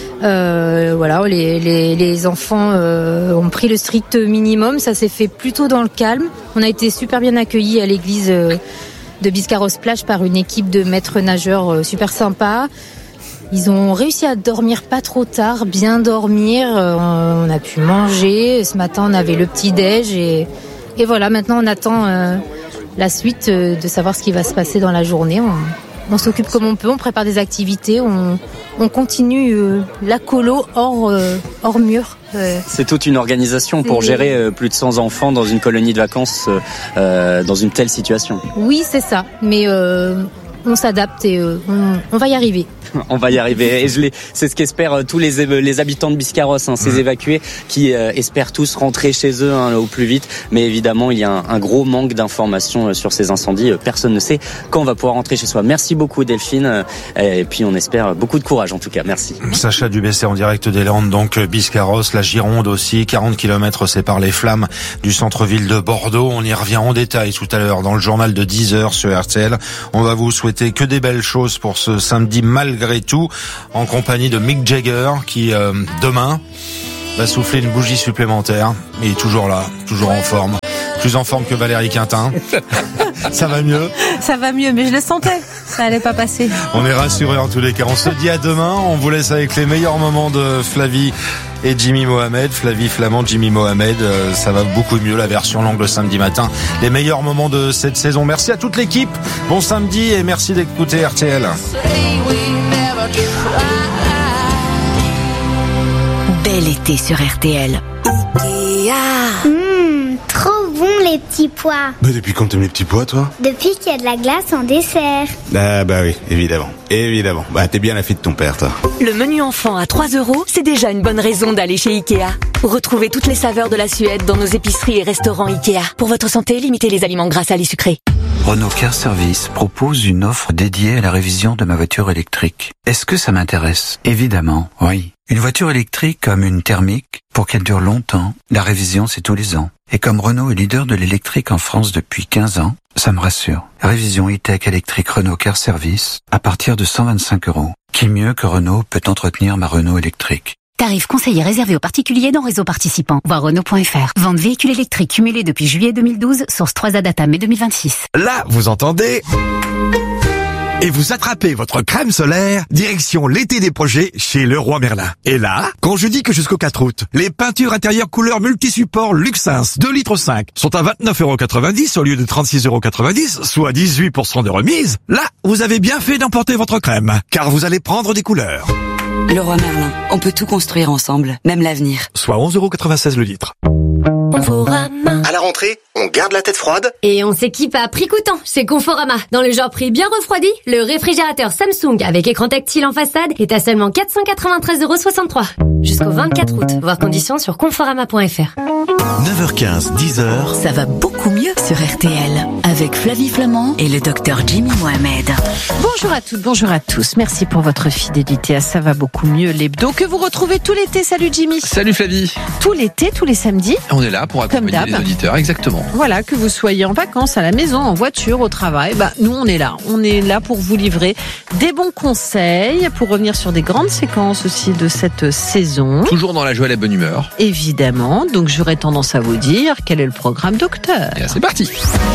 Euh, voilà, les, les, les enfants euh, ont pris le strict minimum. Ça s'est fait plutôt dans le calme. On a été super bien accueillis à l'église euh, de Biscarrosse-Plage par une équipe de maîtres nageurs euh, super sympa. Ils ont réussi à dormir pas trop tard, bien dormir. Euh, on a pu manger. Ce matin, on avait le petit-déj. Et, et voilà, maintenant, on attend euh, la suite euh, de savoir ce qui va se passer dans la journée. On, on s'occupe comme on peut, on prépare des activités. On, on continue euh, la colo hors, euh, hors mur. Euh, C'est toute une organisation pour gérer euh, plus de cent enfants dans une colonie de vacances, euh, dans une telle situation. Oui, c'est ça. Mais euh, on s'adapte et euh, on, on va y arriver. On va y arriver. Et je l'ai, c'est ce qu'espèrent tous les, les habitants de Biscarrosse, hein, ces mmh. évacués qui euh, espèrent tous rentrer chez eux hein, au plus vite. Mais évidemment, il y a un, un gros manque d'informations euh, sur ces incendies. Personne ne sait quand on va pouvoir rentrer chez soi. Merci beaucoup Delphine. Euh, et puis on espère beaucoup de courage en tout cas. Merci. Sacha Dubessé en direct des Landes, donc Biscarrosse, la Gironde aussi. quarante kilomètres séparent les flammes du centre-ville de Bordeaux. On y revient en détail tout à l'heure dans le journal de dix heures sur R T L. On va vous souhaiter que des belles choses pour ce samedi malgré tout, en compagnie de Mick Jagger qui euh, demain va souffler une bougie supplémentaire. Il est toujours là, toujours en forme, plus en forme que Valérie Quintin. Ça va mieux? Ça va mieux, mais je le sentais, ça allait pas passer. On est rassurés en tous les cas. On se dit à demain. On vous laisse avec les meilleurs moments de Flavie et Jimmy Mohamed. Flavie Flamand, Jimmy Mohamed, euh, ça va beaucoup mieux, la version longue le samedi matin. Les meilleurs moments de cette saison. Merci à toute l'équipe. Bon samedi et merci d'écouter R T L. Bel été sur R T L. Mmh, trop bon les petits pois. Bah depuis quand t'aimes les petits pois toi? Depuis qu'il y a de la glace en dessert. Ah bah oui, évidemment, évidemment. Bah t'es bien la fille de ton père toi. Le menu enfant à trois euros, c'est déjà une bonne raison d'aller chez Ikea. Retrouvez toutes les saveurs de la Suède dans nos épiceries et restaurants Ikea. Pour votre santé, limitez les aliments gras, salés, sucrés. Renault Car Service propose une offre dédiée à la révision de ma voiture électrique. Est-ce que ça m'intéresse? Évidemment, oui. Une voiture électrique comme une thermique, pour qu'elle dure longtemps, la révision c'est tous les ans. Et comme Renault est leader de l'électrique en France depuis quinze ans, ça me rassure. Révision e-tech électrique Renault Car Service à partir de cent vingt-cinq euros. Qui mieux que Renault peut entretenir ma Renault électrique? Tarif conseillé réservé aux particuliers dans réseau participant. Voir Renault point F R. Vente véhicule électrique cumulée depuis juillet deux mille douze, source trois A Data mai deux mille vingt-six. Là, vous entendez Et vous attrapez votre crème solaire, direction l'été des projets chez Leroy Merlin. Et là, quand je dis que jusqu'au quatre août, les peintures intérieures couleur multi-support Luxins deux litres cinq sont à vingt-neuf euros quatre-vingt-dix au lieu de trente-six euros quatre-vingt-dix, soit dix-huit pour cent de remise, là, vous avez bien fait d'emporter votre crème, car vous allez prendre des couleurs. Leroy Merlin, on peut tout construire ensemble, même l'avenir. Soit onze euros quatre-vingt-seize le litre. Conforama. À la rentrée, on garde la tête froide et on s'équipe à prix coûtant chez Conforama. Dans le genre prix bien refroidi, le réfrigérateur Samsung avec écran tactile en façade est à seulement quatre cent quatre-vingt-treize euros soixante-trois. Jusqu'au vingt-quatre août. Voir conditions sur conforama point f r. neuf heures quinze, dix heures. Ça va beaucoup mieux sur R T L avec Flavie Flamand et le docteur Jimmy Mohamed. Bonjour à toutes, bonjour à tous. Merci pour votre fidélité à Ça va beaucoup mieux, l'hebdo que vous retrouvez tout l'été. Salut Jimmy. Salut Flavie. Tout l'été, tous les samedis. On est là pour accompagner les auditeurs, exactement. Voilà, que vous soyez en vacances, à la maison, en voiture, au travail, bah nous on est là. On est là pour vous livrer des bons conseils, pour revenir sur des grandes séquences aussi de cette saison. Toujours dans la joie et la bonne humeur. Évidemment, donc j'aurais tendance à vous dire quel est le programme docteur. Et là, c'est parti.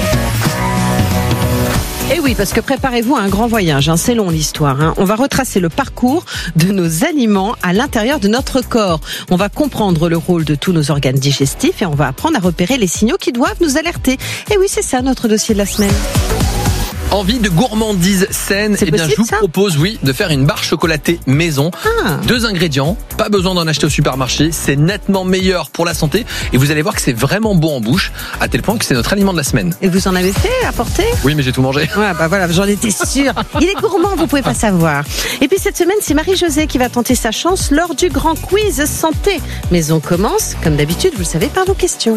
Et oui, parce que préparez-vous à un grand voyage, hein, c'est long l'histoire. Hein. On va retracer le parcours de nos aliments à l'intérieur de notre corps. On va comprendre le rôle de tous nos organes digestifs et on va apprendre à repérer les signaux qui doivent nous alerter. Et oui, c'est ça notre dossier de la semaine. Envie de gourmandise saine, eh bien je vous ça propose, oui, de faire une barre chocolatée maison. Ah. Deux ingrédients, pas besoin d'en acheter au supermarché, c'est nettement meilleur pour la santé et vous allez voir que c'est vraiment bon en bouche, à tel point que c'est notre aliment de la semaine. Et vous en avez fait, apporté ? Oui, mais j'ai tout mangé. Ouais, bah voilà, j'en étais sûre. Il est gourmand, vous pouvez pas savoir. Et puis cette semaine, c'est Marie-Josée qui va tenter sa chance lors du grand quiz santé. Mais on commence, comme d'habitude, vous le savez, par vos questions.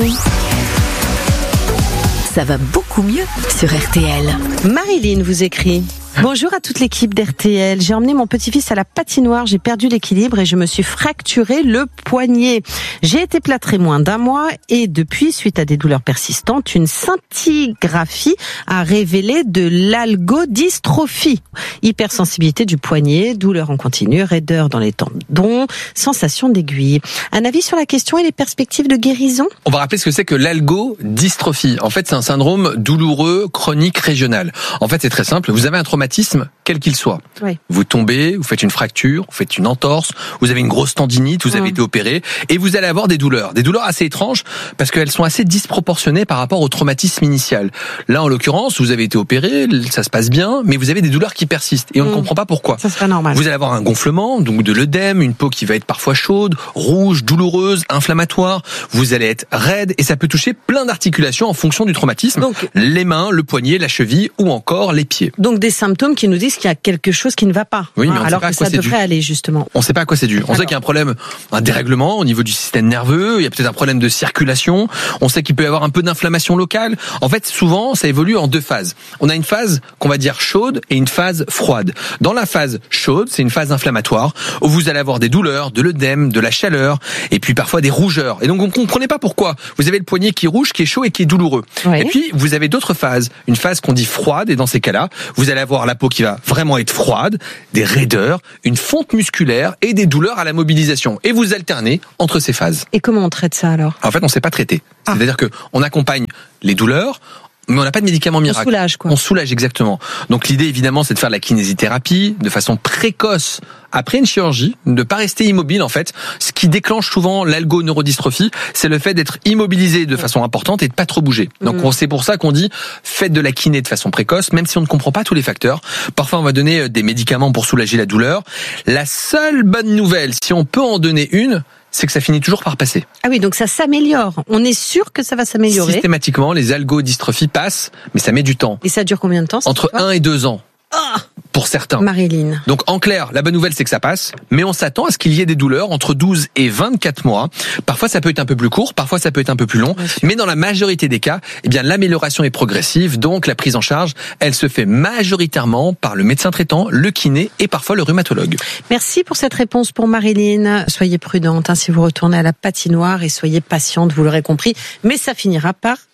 Ça va beaucoup mieux sur R T L. Marilyn vous écrit. Bonjour à toute l'équipe d'R T L. J'ai emmené mon petit-fils à la patinoire, j'ai perdu l'équilibre et je me suis fracturé le poignet. J'ai été plâtré moins d'un mois et depuis, suite à des douleurs persistantes, une scintigraphie a révélé de l'algodystrophie. Hypersensibilité du poignet, douleur en continu, raideur dans les tendons, sensation d'aiguille. Un avis sur la question et les perspectives de guérison ? On va rappeler ce que c'est que l'algodystrophie. En fait, c'est un syndrome douloureux, chronique, régional. En fait, c'est très simple. Vous avez un traumatisme quel qu'il soit. Oui. Vous tombez, vous faites une fracture, vous faites une entorse, vous avez une grosse tendinite, vous avez mmh. été opéré et vous allez avoir des douleurs. Des douleurs assez étranges parce qu'elles sont assez disproportionnées par rapport au traumatisme initial. Là, en l'occurrence, vous avez été opéré, ça se passe bien, mais vous avez des douleurs qui persistent et on mmh. ne comprend pas pourquoi. Ça, c'est pas normal. Vous allez avoir un gonflement, donc de l'œdème, une peau qui va être parfois chaude, rouge, douloureuse, inflammatoire. Vous allez être raide et ça peut toucher plein d'articulations en fonction du traumatisme. Donc, les mains, le poignet, la cheville ou encore les pieds. Donc des symptômes qui nous disent qu'il y a quelque chose qui ne va pas. Oui, mais hein, alors que ça devrait aller justement. On ne sait pas à quoi c'est dû. On alors. sait qu'il y a un problème, un dérèglement au niveau du système nerveux, il y a peut-être un problème de circulation, on sait qu'il peut y avoir un peu d'inflammation locale. En fait, souvent, ça évolue en deux phases. On a une phase qu'on va dire chaude et une phase froide. Dans la phase chaude, c'est une phase inflammatoire où vous allez avoir des douleurs, de l'œdème, de la chaleur et puis parfois des rougeurs. Et donc, on ne comprenait pas pourquoi. Vous avez le poignet qui est rouge, qui est chaud et qui est douloureux. Oui. Et puis, vous avez d'autres phases. Une phase qu'on dit froide et dans ces cas-là, vous allez avoir la peau qui va vraiment être froide, des raideurs, une fonte musculaire et des douleurs à la mobilisation. Et vous alternez entre ces phases. Et comment on traite ça alors ? En fait, on ne sait pas traiter. Ah. C'est-à-dire que on accompagne les douleurs, mais on n'a pas de médicaments miracles. On soulage, quoi. On soulage, exactement. Donc l'idée, évidemment, c'est de faire de la kinésithérapie de façon précoce après une chirurgie, de ne pas rester immobile, en fait. Ce qui déclenche souvent l'algoneurodystrophie, c'est le fait d'être immobilisé de façon importante et de pas trop bouger. Donc mmh. c'est pour ça qu'on dit, faites de la kiné de façon précoce, même si on ne comprend pas tous les facteurs. Parfois, on va donner des médicaments pour soulager la douleur. La seule bonne nouvelle, si on peut en donner une, c'est que ça finit toujours par passer. Ah oui, donc ça s'améliore. On est sûr que ça va s'améliorer. Systématiquement, les algodystrophies passent, mais ça met du temps. Et ça dure combien de temps ? Entre un et deux ans. Ah pour certains. Marilyn. Donc en clair, la bonne nouvelle c'est que ça passe, mais on s'attend à ce qu'il y ait des douleurs entre douze et vingt-quatre mois. Parfois ça peut être un peu plus court, parfois ça peut être un peu plus long, mais dans la majorité des cas, eh bien l'amélioration est progressive, donc la prise en charge, elle se fait majoritairement par le médecin traitant, le kiné et parfois le rhumatologue. Merci pour cette réponse pour Marilyn. Soyez prudente hein, si vous retournez à la patinoire et soyez patiente, vous l'aurez compris, mais ça finira par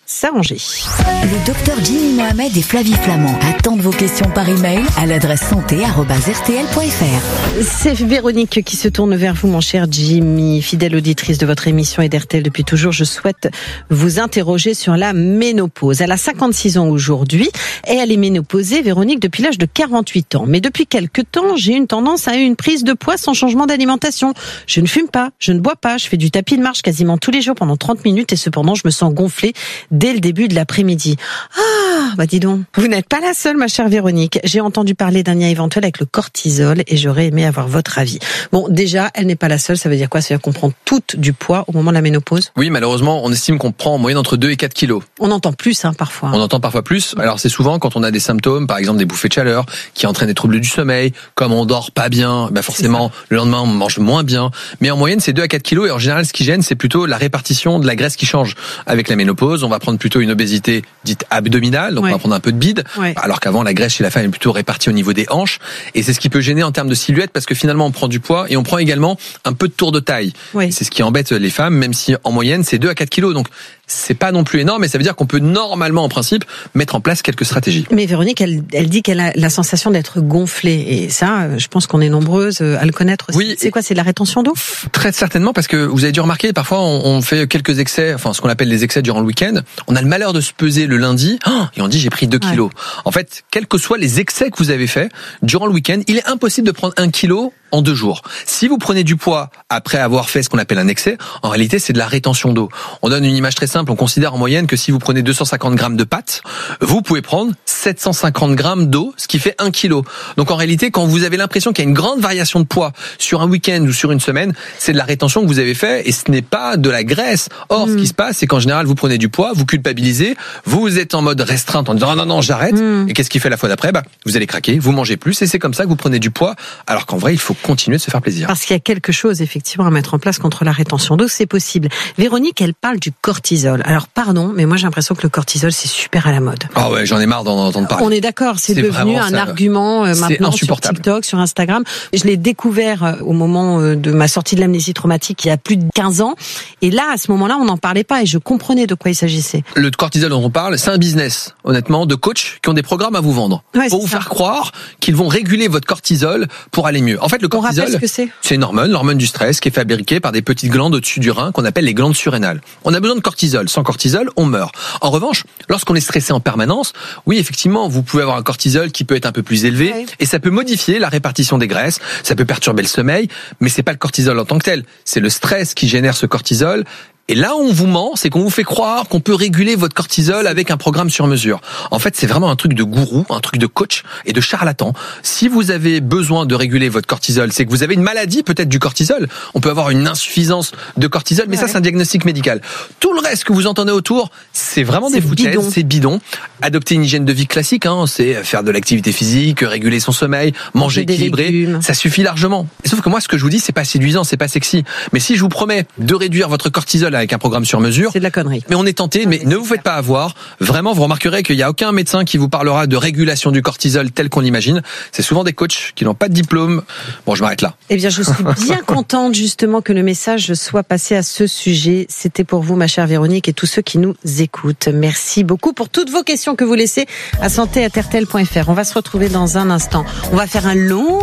s'arranger. Le docteur Jimmy Mohamed et Flavie Flamand attendent vos questions par email à l'adresse santé arobase r t l point f r. C'est Véronique qui se tourne vers vous, mon cher Jimmy, fidèle auditrice de votre émission et d'R T L depuis toujours. Je souhaite vous interroger sur la ménopause. Elle a cinquante-six ans aujourd'hui et elle est ménopausée, Véronique, depuis l'âge de quarante-huit ans. Mais depuis quelques temps, j'ai une tendance à une prise de poids sans changement d'alimentation. Je ne fume pas, je ne bois pas, je fais du tapis de marche quasiment tous les jours pendant trente minutes et cependant je me sens gonflée dès le début de l'après-midi. Ah, bah dis donc, vous n'êtes pas la seule, ma chère Véronique. J'ai entendu parler d'un lien éventuel avec le cortisol et j'aurais aimé avoir votre avis. Bon, déjà, elle n'est pas la seule, ça veut dire quoi? Ça veut dire qu'on prend toutes du poids au moment de la ménopause? Oui, malheureusement, on estime qu'on prend en moyenne entre deux et quatre kilos. On entend plus, hein, parfois. On entend parfois plus. Alors c'est souvent quand on a des symptômes, par exemple des bouffées de chaleur, qui entraînent des troubles du sommeil, comme on dort pas bien, bah forcément, le lendemain on mange moins bien. Mais en moyenne, c'est deux à quatre kilos et en général, ce qui gêne, c'est plutôt la répartition de la graisse qui change. Avec la ménopause, on va prendre plutôt une obésité dite abdominale, donc ouais. on va prendre un peu de bide, ouais. alors qu'avant la graisse chez la femme est plutôt répartie au niveau des hanches. Et c'est ce qui peut gêner en termes de silhouette parce que finalement on prend du poids et on prend également un peu de tour de taille. Ouais. C'est ce qui embête les femmes, même si en moyenne c'est deux à quatre kilos. Donc c'est pas non plus énorme, mais ça veut dire qu'on peut normalement, en principe, mettre en place quelques stratégies. Mais Véronique, elle, elle dit qu'elle a la sensation d'être gonflée. Et ça, je pense qu'on est nombreuses à le connaître aussi. Oui. C'est quoi, c'est de la rétention d'eau? Très certainement, parce que vous avez dû remarquer, parfois, on, on fait quelques excès, enfin, ce qu'on appelle les excès durant le week-end. On a le malheur de se peser le lundi, oh, et on dit, j'ai pris deux kilos. Ouais. En fait, quels que soient les excès que vous avez faits durant le week-end, il est impossible de prendre un kilo en deux jours. Si vous prenez du poids après avoir fait ce qu'on appelle un excès, en réalité, c'est de la rétention d'eau. On donne une image très simple. On considère en moyenne que si vous prenez deux cent cinquante grammes de pâtes, vous pouvez prendre sept cent cinquante grammes d'eau, ce qui fait un kilo. Donc en réalité, quand vous avez l'impression qu'il y a une grande variation de poids sur un week-end ou sur une semaine, c'est de la rétention que vous avez fait et ce n'est pas de la graisse. Or, mmh. ce qui se passe, c'est qu'en général, vous prenez du poids, vous culpabilisez, vous êtes en mode restreinte en disant ah non, non, j'arrête. Mmh. Et qu'est-ce qui fait la fois d'après? Bah, vous allez craquer, vous mangez plus et c'est comme ça que vous prenez du poids. Alors qu'en vrai, il faut continuer de se faire plaisir. Parce qu'il y a quelque chose, effectivement, à mettre en place contre la rétention d'eau, c'est possible. Véronique, elle parle du cortisol. Alors, pardon, mais moi, j'ai l'impression que le cortisol, c'est super à la mode. Ah ouais, j'en ai marre d'en entendre parler. On est d'accord, c'est, c'est devenu un ça, argument euh, maintenant sur TikTok, sur Instagram. Je l'ai découvert euh, au moment euh, de ma sortie de l'amnésie traumatique il y a plus de quinze ans. Et là, à ce moment-là, on n'en parlait pas et je comprenais de quoi il s'agissait. Le cortisol dont on parle, c'est un business, honnêtement, de coachs qui ont des programmes à vous vendre. Ouais, pour vous ça. faire croire qu'ils vont réguler votre cortisol pour aller mieux. En fait, le cortisol, on rappelle ce que c'est. C'est une hormone, l'hormone du stress, qui est fabriquée par des petites glandes au-dessus du rein qu'on appelle les glandes surrénales. On a besoin de cortisol. Sans cortisol, on meurt. En revanche, lorsqu'on est stressé en permanence, oui, effectivement, vous pouvez avoir un cortisol qui peut être un peu plus élevé oui. et ça peut modifier la répartition des graisses, ça peut perturber le sommeil, mais c'est pas le cortisol en tant que tel. C'est le stress qui génère ce cortisol. Et là, on vous ment, c'est qu'on vous fait croire qu'on peut réguler votre cortisol avec un programme sur mesure. En fait, c'est vraiment un truc de gourou, un truc de coach et de charlatan. Si vous avez besoin de réguler votre cortisol, c'est que vous avez une maladie peut-être du cortisol. On peut avoir une insuffisance de cortisol, mais ouais. ça, c'est un diagnostic médical. Tout le reste que vous entendez autour, c'est vraiment c'est des foutaises, bidon. c'est bidon. Adopter une hygiène de vie classique, hein, c'est faire de l'activité physique, réguler son sommeil, manger équilibré, ça suffit largement. Sauf que moi, ce que je vous dis, c'est pas séduisant, c'est pas sexy. Mais si je vous promets de réduire votre cortisol avec un programme sur mesure, c'est de la connerie. Mais on est tenté, mais ne vous faites pas avoir. Vraiment, vous remarquerez qu'il n'y a aucun médecin qui vous parlera de régulation du cortisol tel qu'on l'imagine. C'est souvent des coachs qui n'ont pas de diplôme. Bon, je m'arrête là. Eh bien, je suis bien contente justement que le message soit passé à ce sujet. C'était pour vous, ma chère Véronique, et tous ceux qui nous écoutent. Merci beaucoup pour toutes vos questions que vous laissez à santé arobase r t l point f r. On va se retrouver dans un instant. On va faire un long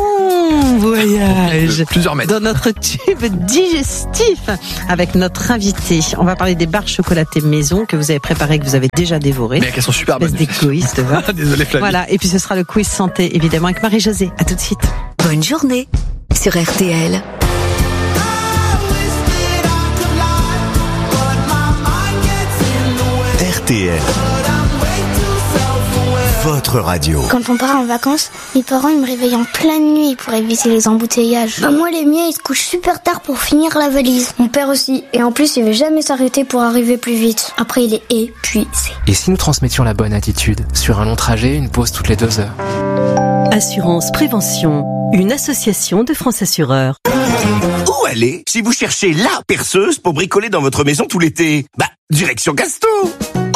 voyage plusieurs mètres dans notre tube digestif avec notre invité. On va parler des barres chocolatées maison que vous avez préparées, que vous avez déjà dévorées. Mais qu'elles sont super bonnes. D'égoïste, va. Désolé Flavie. Voilà, et puis ce sera le quiz santé évidemment avec Marie-Josée. À tout de suite. Bonne journée sur R T L. R T L. Votre radio. Quand on part en vacances, mes parents ils me réveillent en pleine nuit pour éviter les embouteillages. Bah moi les miens ils se couchent super tard pour finir la valise. Mon père aussi. Et en plus il veut jamais s'arrêter pour arriver plus vite. Après il est épuisé. Et si nous transmettions la bonne attitude? Sur un long trajet, une pause toutes les deux heures. Assurance Prévention, une association de France Assureurs. Où aller si vous cherchez la perceuse pour bricoler dans votre maison tout l'été? Bah, direction Casto.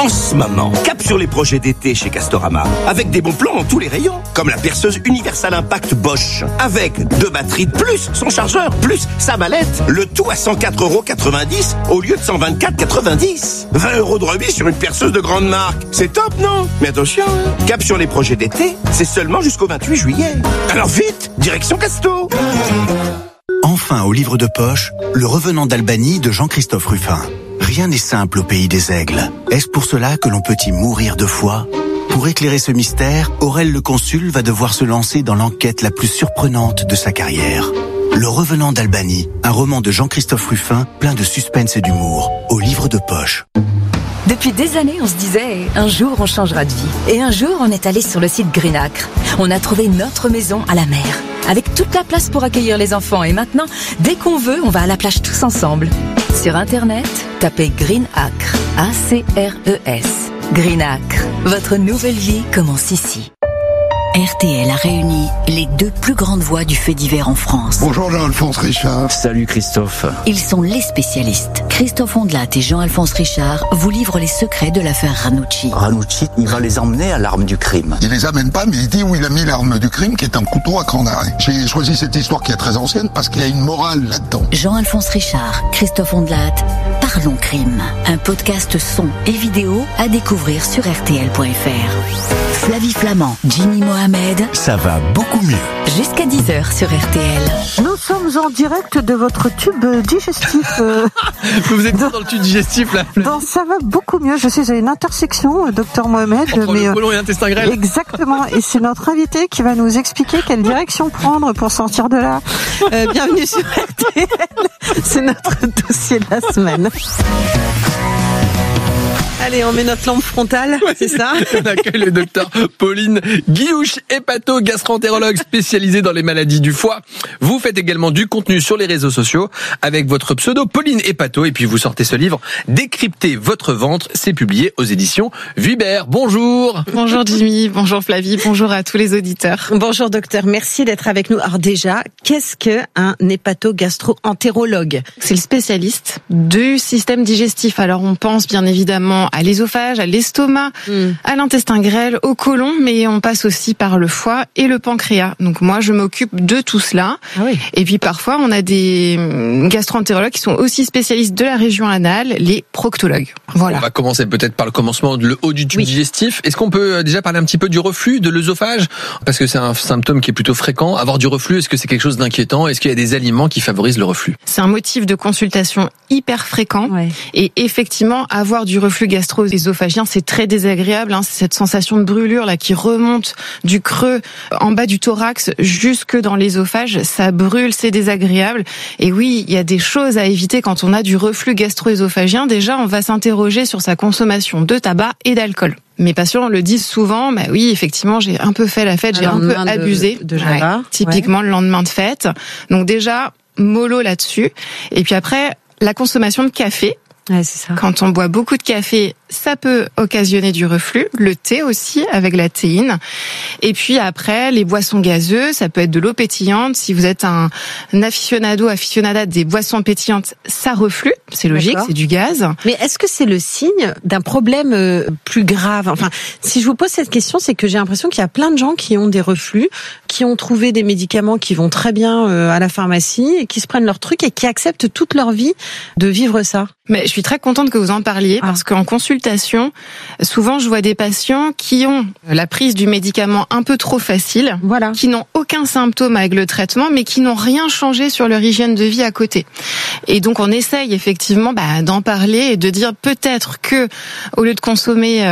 En ce moment, cap sur les projets d'été chez Castorama, avec des bons plans dans tous les rayons, comme la perceuse Universal Impact Bosch, avec deux batteries de plus, son chargeur, plus sa mallette, le tout à cent quatre euros quatre-vingt-dix au lieu de cent vingt-quatre euros quatre-vingt-dix. vingt euros de remise sur une perceuse de grande marque, c'est top, non? Mais attention, hein, cap sur les projets d'été, c'est seulement jusqu'au vingt-huit juillet. Alors vite, direction Casto. Enfin, au livre de poche, Le Revenant d'Albanie de Jean-Christophe Ruffin. Rien n'est simple au pays des aigles. Est-ce pour cela que l'on peut y mourir de foi? Pour éclairer ce mystère, Aurel le Consul va devoir se lancer dans l'enquête la plus surprenante de sa carrière. Le Revenant d'Albanie, un roman de Jean-Christophe Ruffin, plein de suspense et d'humour, au livre de poche. Depuis des années, on se disait, un jour on changera de vie. Et un jour, on est allé sur le site Greenacre. On a trouvé notre maison à la mer, avec toute la place pour accueillir les enfants. Et maintenant, dès qu'on veut, on va à la plage tous ensemble. Sur Internet, tapez Greenacre, A C R E S. Greenacre, votre nouvelle vie commence ici. R T L a réuni les deux plus grandes voix du fait divers en France. Bonjour Jean-Alphonse Richard. Salut Christophe. Ils sont les spécialistes. Christophe Ondelat et Jean-Alphonse Richard vous livrent les secrets de l'affaire Ranucci. Ranucci, il va les emmener à l'arme du crime. Il les amène pas, mais il dit où il a mis l'arme du crime, qui est un couteau à cran d'arrêt. J'ai choisi cette histoire qui est très ancienne parce qu'il y a une morale là-dedans. Jean-Alphonse Richard, Christophe Ondelat, Parlons Crime. Un podcast son et vidéo à découvrir sur R T L point F R. Flavie Flamand, Jimmy Mohamed. Ça va beaucoup mieux. Jusqu'à dix heures sur R T L. Nous sommes en direct de votre tube digestif. Euh, Vous êtes dans le tube digestif là. Dans ça va beaucoup mieux. Je suis à une intersection, euh, docteur Mohamed. Entre mais, le côlon et l'intestin grêle. Exactement. Et c'est notre invité qui va nous expliquer quelle direction prendre pour sortir de là. Euh, bienvenue sur R T L. C'est notre dossier de la semaine. Allez, on met notre lampe frontale, ouais, c'est ça? On accueille le docteur Pauline Guiouche, hépato-gastroentérologue spécialisée dans les maladies du foie. Vous faites également du contenu sur les réseaux sociaux avec votre pseudo Pauline Hépato et puis vous sortez ce livre Décrypter votre ventre. C'est publié aux éditions Vuibert. Bonjour. Bonjour Jimmy, bonjour Flavie, bonjour à tous les auditeurs. Bonjour docteur, merci d'être avec nous. Alors déjà, qu'est-ce qu'un hépato-gastro-entérologue? C'est le spécialiste du système digestif. Alors on pense bien évidemment à l'ésophage, à l'estomac, mmh. à l'intestin grêle, au côlon, mais on passe aussi par le foie et le pancréas. Donc moi, je m'occupe de tout cela. Ah oui. Et puis parfois, on a des gastro-entérologues qui sont aussi spécialistes de la région anale, les proctologues. Voilà. On va commencer peut-être par le commencement, le haut du tube oui. digestif. Est-ce qu'on peut déjà parler un petit peu du reflux, de l'œsophage? Parce que c'est un symptôme qui est plutôt fréquent. Avoir du reflux, est-ce que c'est quelque chose d'inquiétant? Est-ce qu'il y a des aliments qui favorisent le reflux? C'est un motif de consultation hyper fréquent. Ouais. Et effectivement, avoir du reflux gastro-œsophagien, c'est très désagréable. Hein. C'est cette sensation de brûlure là qui remonte du creux en bas du thorax jusque dans l'ésophage. Ça brûle, c'est désagréable. Et oui, il y a des choses à éviter quand on a du reflux gastro-œsophagien. Déjà, on va s'interroger sur sa consommation de tabac et d'alcool. Mes patients le disent souvent, bah oui, effectivement, j'ai un peu fait la fête, j'ai un peu abusé. De, de Java, ouais. Typiquement ouais. le lendemain de fête. Donc déjà, mollo là-dessus. Et puis après, la consommation de café. Ouais, c'est ça. Quand on boit beaucoup de café, ça peut occasionner du reflux. Le thé aussi, avec la théine. Et puis après, les boissons gazeuses, ça peut être de l'eau pétillante. Si vous êtes un, un aficionado, aficionada des boissons pétillantes, ça reflue. C'est logique, D'accord. c'est du gaz. Mais est-ce que c'est le signe d'un problème plus grave? Enfin, si je vous pose cette question, c'est que j'ai l'impression qu'il y a plein de gens qui ont des reflux, qui ont trouvé des médicaments qui vont très bien à la pharmacie, et qui se prennent leur truc et qui acceptent toute leur vie de vivre ça. Mais je suis très contente que vous en parliez ah. parce qu'en consultation, souvent je vois des patients qui ont la prise du médicament un peu trop facile, voilà. qui n'ont aucun symptôme avec le traitement, mais qui n'ont rien changé sur leur hygiène de vie à côté. Et donc on essaye effectivement bah, d'en parler et de dire peut-être que au lieu de consommer